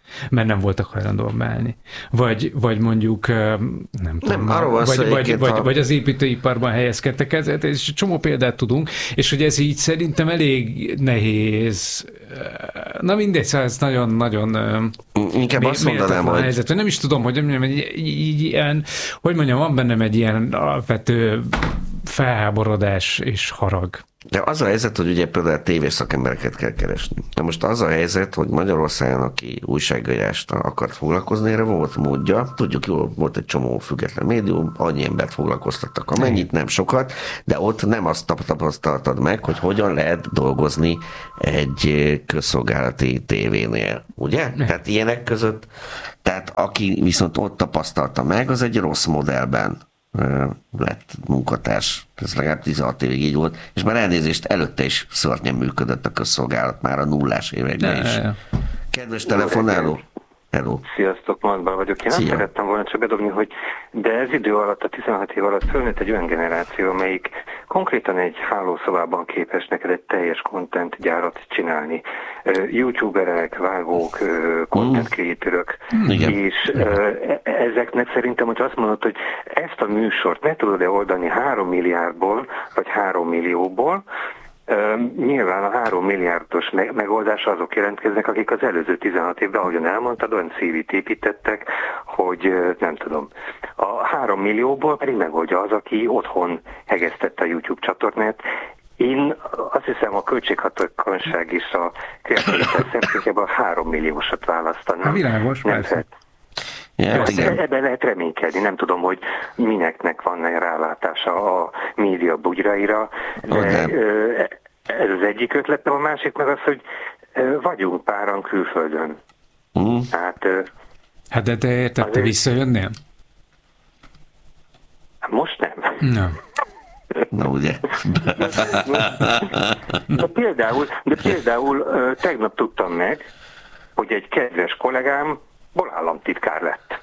mert nem voltak hajlandóan beállni. Vagy, vagy mondjuk, nem, nem tudom, arról van vagy, szó, vagy, vagy, a... vagy az építőiparban helyezkedtek, ez, és csomó példát tudunk, és hogy ez így szerintem elég nehéz. Na mindegy, szóval ez nagyon-nagyon inkább azt mondanám, hogy... helyzet. Nem is tudom, hogy mondjam, így, így ilyen, hogy mondjam, van bennem egy ilyen alapvető felháborodás és harag. De az a helyzet, hogy ugye például a tévés szakembereket kell keresni. De most az a helyzet, hogy Magyarországon, aki újságírással akart foglalkozni, erre volt módja. Tudjuk jól, volt egy csomó független médium, annyi embert foglalkoztattak, amennyit, nem sokat, de ott nem azt tapasztaltad meg, hogy hogyan lehet dolgozni egy közszolgálati tévénél. Ugye? Ne. Tehát ilyenek között, tehát aki viszont ott tapasztalta meg, az egy rossz modellben lett munkatárs. Ez legalább tizenhat évig így volt, és már elnézést előtte is szörnyen működött a közszolgálat már a nullás években is. Kedves telefonáló! Hello. Sziasztok, Mandban vagyok. Én azt szerettem volna csak bedobni, hogy de ez idő alatt, a tizenhat év alatt fölnőtt egy olyan generáció, amelyik konkrétan egy hálószobában képes neked egy teljes content gyárat csinálni. YouTuberek, vágók, content creatorök, mm. és ezeknek szerintem, hogy azt mondod, hogy ezt a műsort meg tudod-e oldani három milliárdból, vagy három millióból, Uh, nyilván a három milliárdos me- megoldásra azok jelentkeznek, akik az előző tizenhat évben, ahogyan elmondtad, olyan cé vét építettek, hogy uh, nem tudom. A három millióból pedig megoldja az, aki otthon hegesztette a YouTube csatornát. Én azt hiszem, a költséghatékonyság és a kreativitás szempontjából a három milliósat választanám. Világos, persze. Ja, ebben lehet reménykedni, nem tudom, hogy mineknek van rálátása a média bugyraira, de ez az egyik ötlet, a másik meg az, hogy vagyunk páran külföldön. Mm. Hát, hát de te érted, te visszajönnél? Most nem. Nem. Na ugye. De például, de például tegnap tudtam meg, hogy egy kedves kollégám ból államtitkár lett.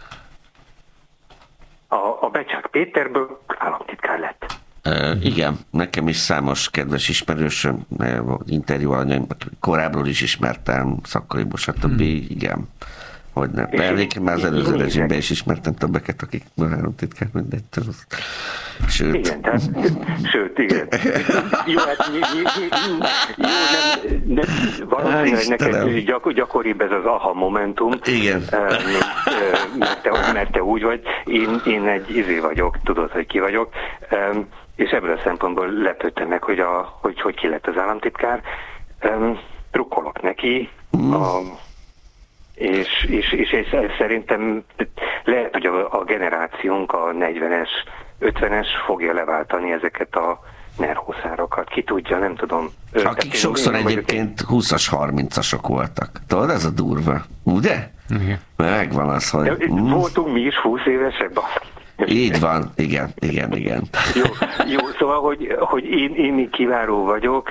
A, a Becsák Péterből államtitkár lett. Uh, igen, nekem is számos kedves ismerősöm, interjú alanyom, korábbról is ismertem, szakkoriból, stb. Hmm. Igen. Hogy nem. De egyébként már az előző rezsimben is ismertem többeket, akik államtitkár mindegy. Sőt. Igen, tehát, sőt, igen. Jó, hát mi, mi, mi, mi, jó, nem, nem valószínűleg neked gyakor, gyakoribb ez az aha momentum. Igen. Mert te, mert te úgy vagy, én, én egy izé vagyok, tudod, hogy ki vagyok, és ebből a szempontból lepődtem meg, hogy, a, hogy, hogy ki lett az államtitkár. Drukkolok neki, mm. a És, és, és, és szerintem lehet, hogy a, a generációnk, a negyvenes, ötvenes fogja leváltani ezeket a nerhúszárokat. Ki tudja, nem tudom. Akik én, sokszor én egyébként húszas, harmincasok voltak. Tudod, ez a durva. Ugye? Igen. Megvan az, hogy... De, mm. Voltunk mi is húsz évesek, baszki. Így van, igen, igen, igen. Jó, jó szóval, hogy, hogy én, én kiváró vagyok,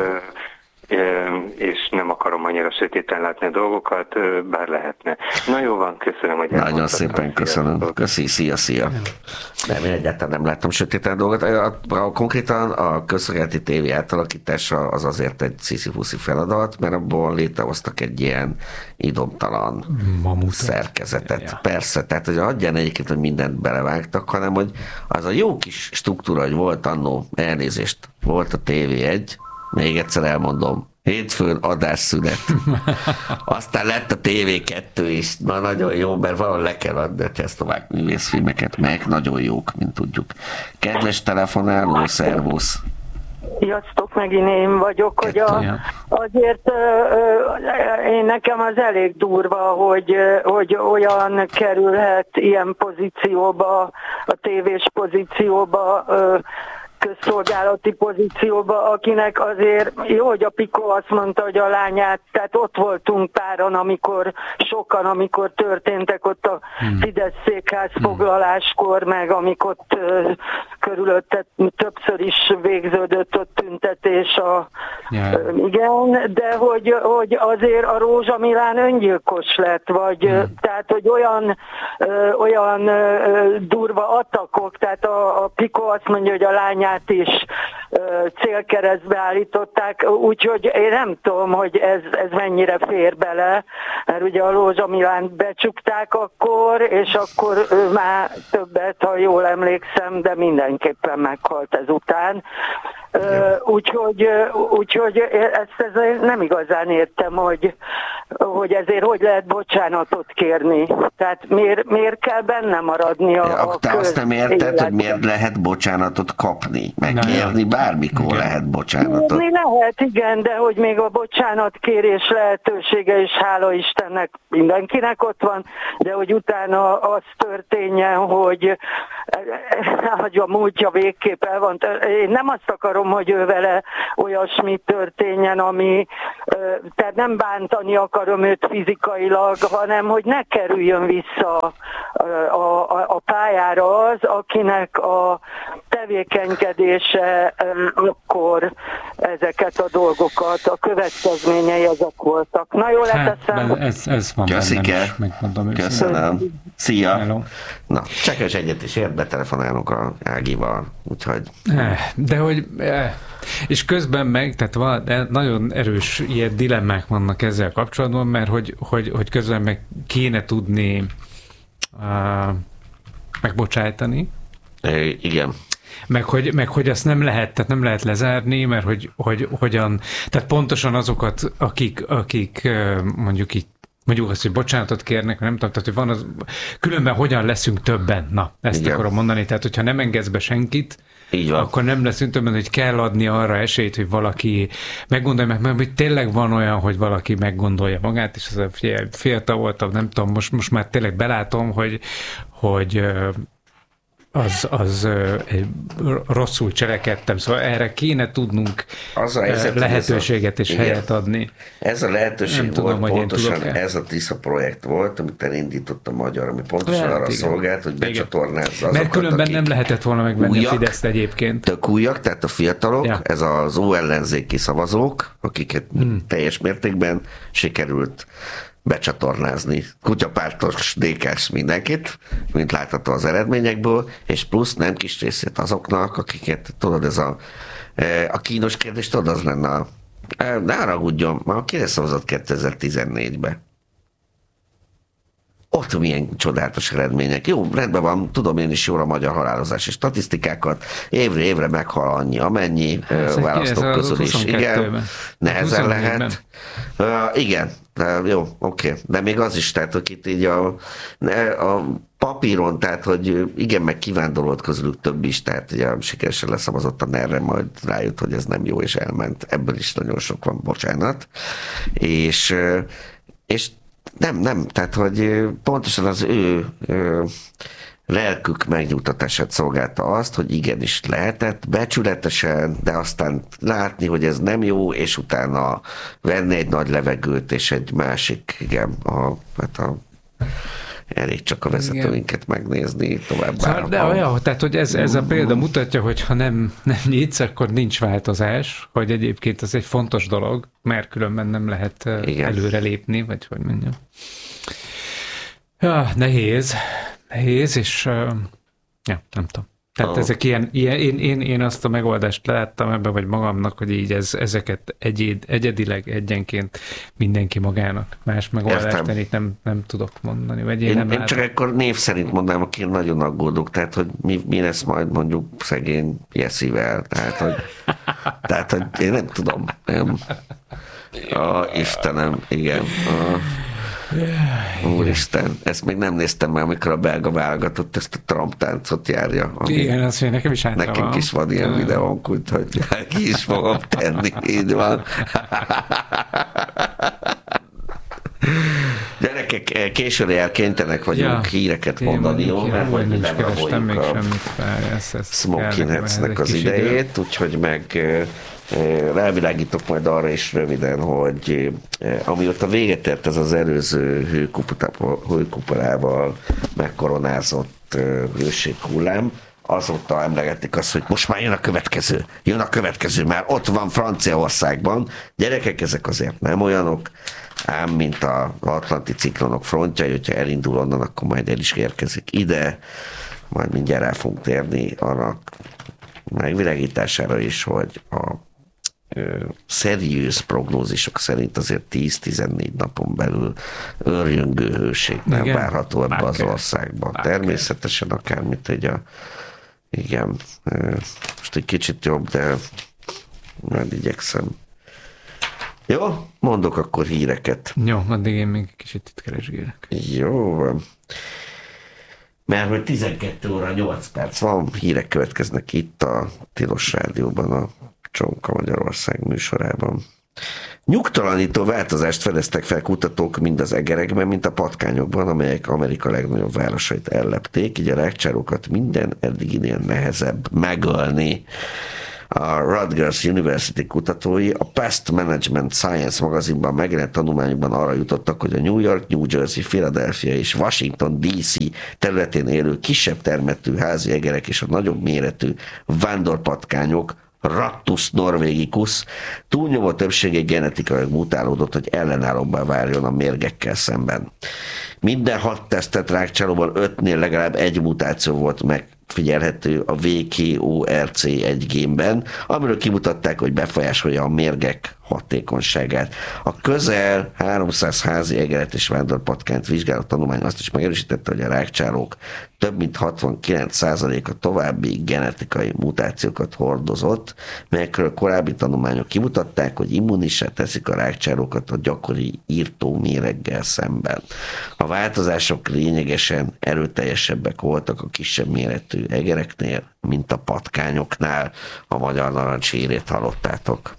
és nem akarom annyira sötéten látni a dolgokat, bár lehetne. Na jó van, köszönöm, hogy nagyon szépen köszönöm. Köszi, szia, szia. Nem, én egyáltalán nem láttam sötéten dolgot. A, a, konkrétan a közszolgálati tévé átalakítása az azért egy sziszifuszi feladat, mert abból létrehoztak egy ilyen idomtalan Mamutat. szerkezetet. Ja. Persze, tehát hogy adján egyébként, hogy mindent belevágtak, hanem hogy az a jó kis struktúra, hogy volt annó, elnézést, volt a té vé egy, még egyszer elmondom, hétfőn adásszünet. Aztán lett a té vé kettő is. Na, nagyon jó, mert valahol le kell adni a csehszlovák művészfilmeket, meg nagyon jók, mint tudjuk. Kedves telefonáló, szervusz! Sziasztok, megint én vagyok, hogy a, azért én nekem az elég durva, hogy, hogy olyan kerülhet ilyen pozícióba, a tévés pozícióba, közszolgálati pozícióba, akinek azért jó, hogy a Piko azt mondta, hogy a lányát, tehát ott voltunk páran, amikor sokan, amikor történtek ott a Fidesz székház foglaláskor, meg amikor ott uh, körülötte többször is végződött ott tüntetés a, yeah. uh, igen, de hogy, hogy azért a Rózsa Milán öngyilkos lett, vagy mm. tehát, hogy olyan ö, olyan ö, durva atakok, tehát a, a Piko azt mondja, hogy a lányát is ö, célkeresztbe állították, úgyhogy én nem tudom, hogy ez, ez mennyire fér bele, mert ugye a Lózsa Milánt becsukták akkor, és akkor ő már többet, ha jól emlékszem, de mindenképpen meghalt ezután. Úgyhogy, úgyhogy ezt, ezt nem igazán értem, hogy, hogy ezért hogy lehet bocsánatot kérni. Tehát miért, miért kell benne maradni a, ja, a te azt nem érted, életben. Hogy miért lehet bocsánatot kapni? Megkérni bármikor igen. lehet bocsánatot. Kérni lehet, igen, de hogy még a bocsánatkérés lehetősége is, hála Istennek, mindenkinek ott van, de hogy utána az történjen, hogy, hogy a múltja végképp el van. Én nem azt akarom, hogy ő vele olyasmi történjen, ami, tehát nem bántani akarom őt fizikailag, hanem hogy ne kerüljön vissza a, a, a pályára az, akinek a tevékenykedése akkor ezeket a dolgokat, a következményei ezek voltak. Na jól leteszem. Hát, ez, ez van Köszike. Megmondom. Köszönöm. Szia. Hello. Na, csak és egyet is ért, betelefonálunk a Ágival, úgyhogy... De hogy... És közben meg, tehát van, nagyon erős ilyen dilemmák vannak ezzel kapcsolatban, mert hogy, hogy, hogy közben meg kéne tudni uh, megbocsájtani. É, igen. Meg hogy, meg hogy azt nem lehet, tehát nem lehet lezárni, mert hogy, hogy hogyan, tehát pontosan azokat, akik, akik mondjuk így mondjuk azt, hogy bocsánatot kérnek, nem tudom, tehát hogy van az, különben hogyan leszünk többen, na, ezt igen. akarom mondani, tehát hogyha nem engedsz be senkit, akkor nem leszünk többen, hogy kell adni arra esélyt, hogy valaki meggondolja meg, mert hogy tényleg van olyan, hogy valaki meggondolja magát, és az fiatal voltam, nem tudom, most, most már tényleg belátom, hogy, hogy az, az egy rosszul cselekedtem, szóval erre kéne tudnunk az a helyzet, lehetőséget és igen, helyet adni. Ez a lehetőség nem volt, tudom, pontosan ez a Tisza projekt volt, amit elindított a Magyar, ami pontosan lehet, arra igen. szolgált, hogy becsatornázza azokat, mert különben nem lehetett volna megvenni a Fideszt egyébként. Tök újak, tehát a fiatalok, ja. ez az óellenzéki szavazók, akiket hmm. teljes mértékben sikerült becsatornázni kutyapártos, dé ká-s mindenkit, mint látható az eredményekből, és plusz nem kis részét azoknak, akiket, tudod, ez a, a kínos kérdés, tudod, az lenne a, ne haragudjon, már kire szavazott kétezer-tizennégyben? Ott milyen csodálatos eredmények. Jó, rendben van, tudom én is jól a magyar halálozási statisztikákat, évre évre meghal annyi, amennyi választók közül is. Igen, nehezen lehet. Uh, igen, uh, jó, oké. Okay. De még az is, tehát, hogy itt így a, a papíron, tehát, hogy igen, meg kivándorolt közülük több is, tehát ugye sikeresen leszavazott a nerre, majd rájött, hogy ez nem jó, és elment. Ebből is nagyon sok van, bocsánat. És, és nem, nem, tehát, hogy pontosan az ő, ő lelkük megnyugtatását szolgálta azt, hogy igenis lehetett becsületesen, de aztán látni, hogy ez nem jó, és utána venni egy nagy levegőt, és egy másik, igen, a, hát a elég csak a vezetőinket igen. megnézni tovább. Szóval, de olyan, tehát, hogy ez, ez a példa mutatja, hogy ha nem, nem nyitsz, akkor nincs változás, hogy egyébként ez egy fontos dolog, mert különben nem lehet igen. előrelépni, vagy hogy mondjam. Ja, nehéz, nehéz, és uh, ja, nem tudom. Tehát oh. ezek ilyen, ilyen én, én, én azt a megoldást láttam ebben, vagy magamnak, hogy így ez, ezeket egyed, egyedileg, egyenként mindenki magának. Más megoldást én itt nem, nem tudok mondani. Vagy én én, nem én csak akkor név szerint mondanám, aki nagyon aggódok, tehát hogy mi, mi lesz majd mondjuk szegény Jesszivel. Tehát, hogy, tehát, hogy én nem tudom. Nem. A, Istenem, igen. A, Úristen, ezt még nem néztem már, amikor a belga válogatott ezt a Trump táncot járja. Igen, azt mondja, nekem is hátra van. Nekünk is van ilyen videónk, úgyhogy ki is fogom tenni, így van. Gyerekek, későre elkénytelenek vagyunk ja, híreket mondani, jó? Mert majd nem kerestem még semmit. Smokinetsnek az idejét, úgyhogy meg rávilágítok majd arra is röviden, hogy amióta véget ért ez az előző hőkuporával megkoronázott hőséghullám, azóta emlegetik azt, hogy most már jön a következő, jön a következő, már ott van Franciaországban. Gyerekek, ezek azért nem olyanok, ám mint az atlanti ciklonok frontja, hogyha elindul onnan, akkor majd el is érkezik ide, majd mindjárt el fogunk térni annak megvilágítására is, hogy a szeriős prognózisok szerint azért tíz-tizennégy napon belül őrjöngő hőség nem igen, várható ebbe az országban. Bárke. Természetesen akármit, hogy a igen, most egy kicsit jobb, de majd igyekszem. Jó, mondok akkor híreket. Jó, addig én még kicsit itt keresgélek. Jó van. Mert hogy tizenkettő óra nyolc perc van, hírek következnek itt a Tilos Rádióban, a Csonka Magyarország műsorában. Nyugtalanító változást fedeztek fel kutatók mind az egerekben, mint a patkányokban, amelyek Amerika legnagyobb városait ellepték, így a rákcsárókat minden eddiginél nehezebb megölni. A Rutgers University kutatói a Pest Management Science magazinban megjelent tanulmányokban arra jutottak, hogy a New York, New Jersey, Philadelphia és Washington dé cé területén élő kisebb termetű házi egerek és a nagyobb méretű vándorpatkányok, Rattus norvegicus túlnyomó többsége genetikai mutálódott, hogy ellenállóbbá váljon a mérgekkel szemben. Minden hat tesztett rákcsálóban ötnél legalább egy mutáció volt megfigyelhető a vé ká o er cé egy génben, amiről kimutatták, hogy befolyásolja a mérgek hatékonyságát. A közel háromszáz házi egeret és vándorpatkányt vizsgáló tanulmány azt is megerősítette, hogy a rákcsálók több mint hatvankilenc százaléka további genetikai mutációkat hordozott, melyekről korábbi tanulmányok kimutatták, hogy immunissá teszik a rákcsálókat a gyakori írtó méreggel szemben. A változások lényegesen erőteljesebbek voltak a kisebb méretű egereknél, mint a patkányoknál. A Magyar Narancs hírét hallottátok.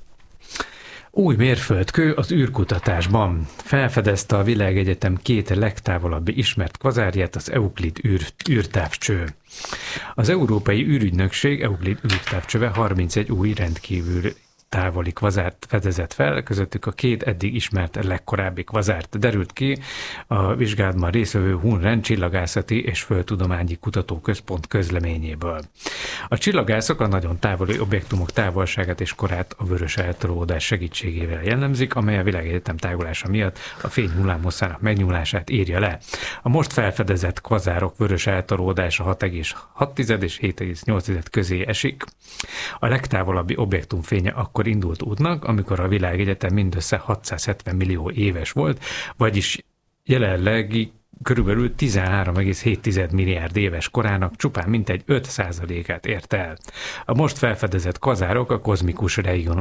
Új mérföldkő az űrkutatásban. Felfedezte a Világegyetem két legtávolabbi ismert kvazárját, az Euklid űr, űrtávcső. Az Európai űrügynökség Euklid űrtávcsöve harmincegy új rendkívül távoli kvazárt fedezett fel, közöttük a két eddig ismert legkorábbi kvazárt derült ki a vizsgálatban részvevő Hun-Ren Csillagászati és Földtudományi Kutatóközpont közleményéből. A csillagászok a nagyon távoli objektumok távolságát és korát a vörös eltolódás segítségével jellemzik, amely a Világegyetem tágulása miatt a fény hullámhosszának megnyúlását írja le. A most felfedezett kvazárok vörös eltolódása hat egész hat és hét egész nyolc közé esik. A legtávolabbi objektum fénye akkor indult útnak, amikor a Világegyetem mindössze hatszázhetven millió éves volt, vagyis jelenlegi körülbelül tizenhárom egész hét milliárd éves korának csupán mintegy öt százalékát ért el. A most felfedezett kvazárok a kozmikus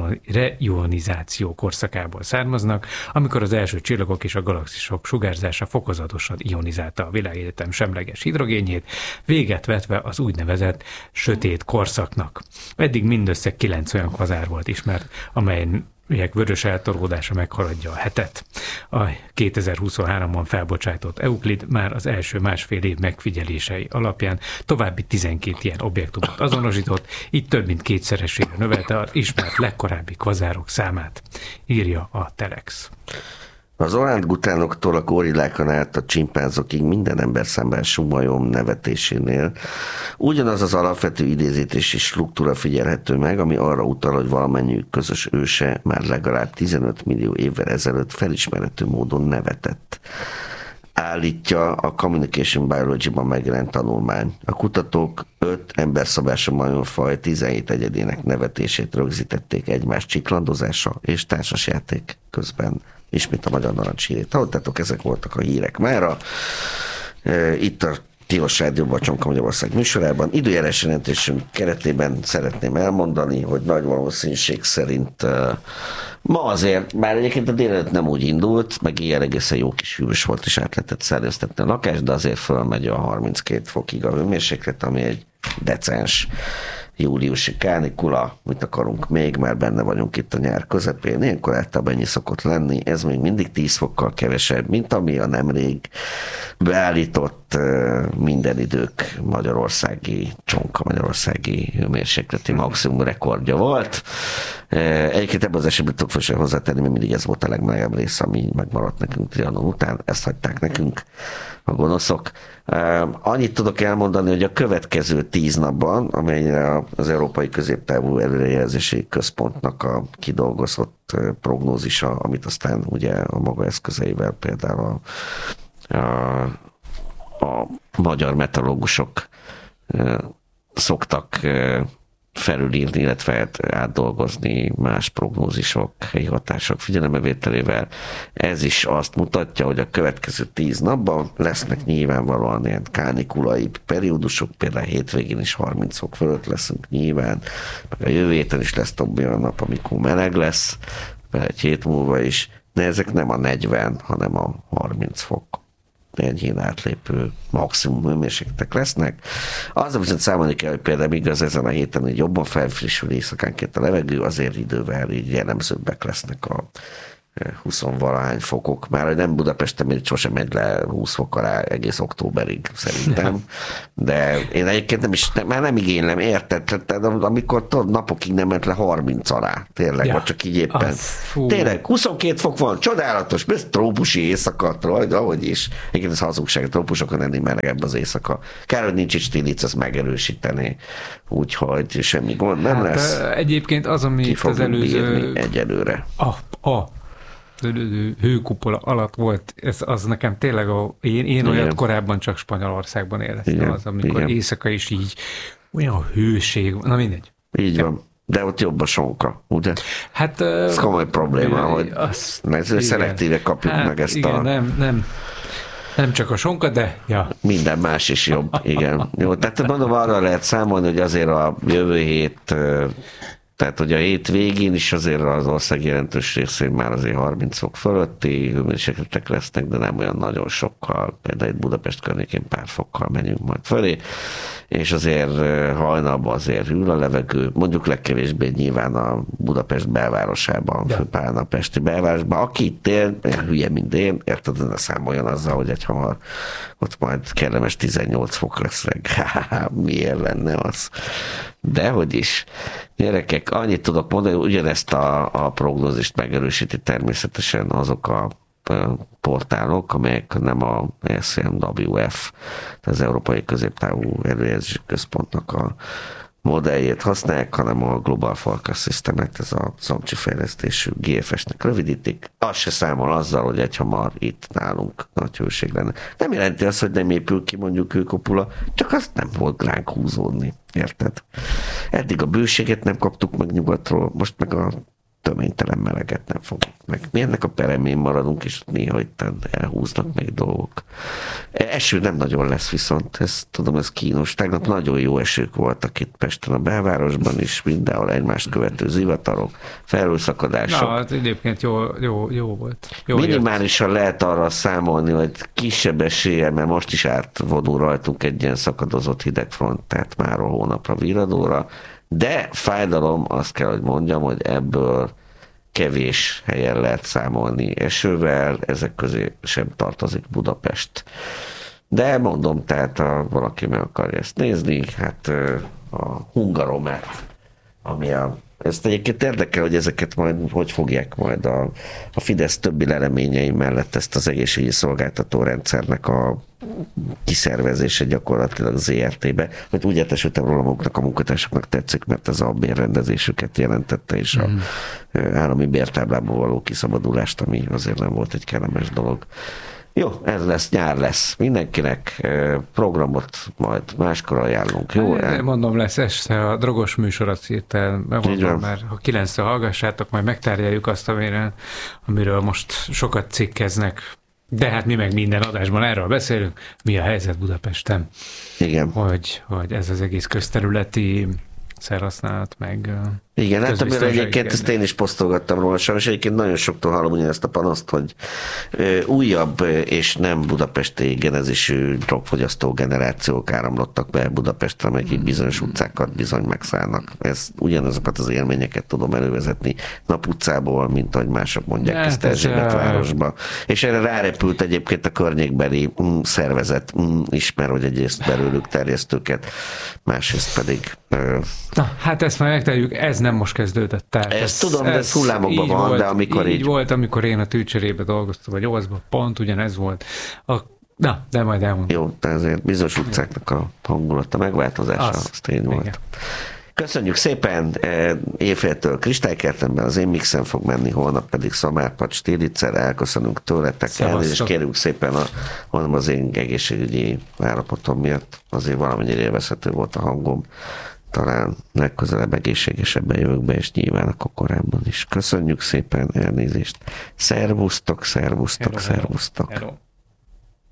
reionizáció korszakából származnak, amikor az első csillagok és a galaxisok sugárzása fokozatosan ionizálta a Világegyetem semleges hidrogénjét, véget vetve az úgynevezett sötét korszaknak. Eddig mindössze kilenc olyan kvazár volt ismert, amely melyek vörös eltolódása meghaladja a hetet. A kétezer-huszonháromban felbocsátott Euklid már az első másfél év megfigyelései alapján további tizenkét ilyen objektumot azonosított, így több mint kétszeresére növelte az ismert legkorábbi kvazárok számát, írja a Telex. Az orángutánoktól a gorillákon át a csimpánzokig minden ember számára sumajom nevetésénél ugyanaz az alapvető idézítési struktúra figyelhető meg, ami arra utal, hogy valamennyiük közös őse már legalább tizenöt millió évvel ezelőtt felismerhető módon nevetett. Állítja a Communication Biology-ban megjelent tanulmány. A kutatók öt emberszabású majomfaj tizenhét egyedének nevetését rögzítették egymás csiklandozása és társasjáték közben. Ismét a Magyar Narancs hírét. Hallottátok, ezek voltak a hírek mára. Itt a Tilos Rádióban, a Csonka Magyarország műsorában. Időjárás jelentésünk keretében szeretném elmondani, hogy nagy valószínűség szerint ma azért, bár egyébként a délelőtt nem úgy indult, meg ilyen egészen jó kis hűvös volt, és át lehetett szellőztetni a lakást, de azért fölmegy a harminckét fokig a hőmérséklet, ami egy decens júliusi kánikula, mit akarunk még, már benne vagyunk itt a nyár közepén, ilyenkor általában ennyi szokott lenni, ez még mindig tíz fokkal kevesebb, mint ami a nemrég beállított minden idők magyarországi, Csonka magyarországi hőmérsékleti maximum rekordja volt. Egyébként ebben az esetben tudok fel hozzátenni, mert mindig ez volt a legmelegebb rész, ami megmaradt nekünk Trianon után, ezt hagyták nekünk a gonoszok. Annyit tudok elmondani, hogy a következő tíz napban, amelyre az Európai Középtávú Előrejelzési Központnak a kidolgozott prognózisa, amit aztán ugye a maga eszközeivel például a, a, a magyar meteorológusok szoktak felülírni, illetve átdolgozni más prognózisok, helyi hatások figyelembevételével. Ez is azt mutatja, hogy a következő tíz napban lesznek nyilvánvalóan ilyen kánikulai periódusok, például hétvégén is harminc fok fölött leszünk nyilván, meg a jövő héten is lesz több olyan nap, amikor meleg lesz, egy hét múlva is, de ezek nem a negyven, hanem a harminc fok enyhén átlépő maximum hőmérsékletek lesznek. Azzal viszont számolni kell, hogy például igaz ezen a héten, hogy jobban felfrissül éjszakánként a levegő, azért idővel így jellemzőbbek lesznek a húsz-valahány fokok. Már hogy nem Budapesten még sosem megy le húsz fok alá egész októberig szerintem. De én egyébként nem is, nem, már nem igénylem, érted? Tehát, amikor tudod, napokig nem ment le harminc alá. Tényleg, ja, vagy csak így éppen. Az, tényleg, huszonkét fok van, csodálatos, ez trópusi éjszaka, de ahogy is. Egyébként ez hazugság, a trópusokon ennél melegebb az éjszaka. Kár, hogy nincs itt Stilic, ezt megerősíteni. Úgyhogy semmi gond nem hát, lesz. Egyébként az, ami itt az előző... egyelőre. A, a hőkupola alatt volt, ez az nekem tényleg, a, én, én olyat korábban csak Spanyolországban éreztem, igen, az, amikor igen. éjszaka is így olyan hőség, na mindegy. Így van, de ott jobb a sonka, ugye? Hát... Ez komoly probléma, hogy mert szelektíve kapjuk hát, meg ezt igen, a... nem, nem. Nem csak a sonka, de ja. Minden más is jobb, igen. Jó, tehát mondom, arra lehet számolni, hogy azért a jövő hét... Tehát, hogy a hét végén is azért az ország jelentős részén már azért harminc fok fölötti hőmérsékletek lesznek, de nem olyan nagyon sokkal, például itt Budapest környékén pár fokkal menjünk majd fölé, és azért hajnalban azért hűl a levegő, mondjuk legkevésbé nyilván a Budapest belvárosában, ja. Főpálna a pesti belvárosban, aki itt él, olyan hülye, mint én, érted, ne számoljon azzal, hogy egy hamar ott majd kellemes tizennyolc fok lesz reggel. Miért lenne az? Dehogy is. Gyerekek, annyit tudok mondani, hogy ugyanezt a, a prognózist megerősíti természetesen azok a portálok, amelyek nem a es em dupla vé ef, az Európai Középtávú Előrejelzési Központnak a modelljét használják, hanem a Global Forecast Systemet, ez a szomcsi fejlesztésű gé ef es-nek rövidítik. Az se számol azzal, hogy egyhamar itt nálunk nagy hőség lenne. Nem jelenti azt, hogy nem épül ki mondjuk hőkopula, csak azt nem volt ránk húzódni. Érted? Eddig a bőséget nem kaptuk meg nyugatról, most meg a töménytelen meleget nem fogunk meg. Mi ennek a peremén maradunk, és néha itt elhúznak meg dolgok. Eső nem nagyon lesz viszont, ez, tudom, ez kínos. Tegnap nagyon jó esők voltak itt Pesten, a belvárosban is, mindenhol egymást követő zivatarok, felhőszakadások. Na, hát egyébként jó, jó, jó volt. Jó minimálisan jött. Lehet arra számolni, hogy kisebb esélye, mert most is átvonul rajtunk egy ilyen szakadozott hidegfront, tehát már a hónapra viradóra, de fájdalom, azt kell, hogy mondjam, hogy ebből kevés helyen lehet számolni esővel, ezek közé sem tartozik Budapest. De mondom, tehát ha valaki meg akarja ezt nézni, hát a Hungaromet, ami a ezt egyébként érdekel, hogy ezeket majd hogy fogják majd a, a Fidesz többi leleményei mellett ezt az egészségügyi szolgáltató rendszernek a kiszervezése gyakorlatilag zé er té-be, hogy úgy értesültem róla maguknak a munkatársaknak tetszik, mert ez a bérrendezésüket jelentette, és a mm. állami bértáblából való kiszabadulást, ami azért nem volt egy kellemes dolog. Jó, ez lesz, nyár lesz. Mindenkinek programot majd máskor ajánlunk. Jó? El... Mondom, lesz este a drogos műsorat szétel. Megmondom már, ha kilencre hallgassátok, majd megtárgyaljuk azt, amire, amiről most sokat cikkeznek. De hát mi meg minden adásban erről beszélünk. Mi a helyzet Budapesten? Igen. Hogy, hogy ez az egész közterületi szerhasználat, meg... Igen, hát amire egyébként ezt én is posztolgattam róla, sajnos egyébként nagyon soktól hallom ugyanezt a panaszt, hogy ö, újabb és nem budapesti genezisű drogfogyasztó generációk áramlottak be Budapestre, meg így bizonyos utcákat bizony megszállnak. Ez ugyanazokat az élményeket tudom elővezetni Nap utcából, mint ahogy mások mondják ja, ezt Erzsébetvárosba. És erre rárepült egyébként a környékbeli mm, szervezet mm, ismer, hogy egyrészt belőlük terjesztőket, másrészt pedig... Ö, Na, hát ezt már megteljük, ez nem most kezdődött. Tehát ezt ez, tudom, ez, de ez hullámokban van, volt, de amikor így... Így volt, amikor én a tűcserébe dolgoztam, vagy óvaszban, pont ugyanez volt. A, na, de majd elmondom. Jó, de ezért bizonyos utcáknak a hangulata megváltozása, az, az tény volt. Igen. Köszönjük szépen, éjféltől Kristálykertemben az én mixen fog menni, holnap pedig Szamárpad Stíliccel, elköszönünk tőletek el, és kérjük szépen, a, mondom az én egészségügyi állapotom miatt, azért valamennyire élvezhető volt a hangom, talán legközelebb egészségesebben jövök be, és nyilván akkor korábban is. Köszönjük szépen, elnézést. Szervusztok, szervusztok, hello, szervusztok. Hello.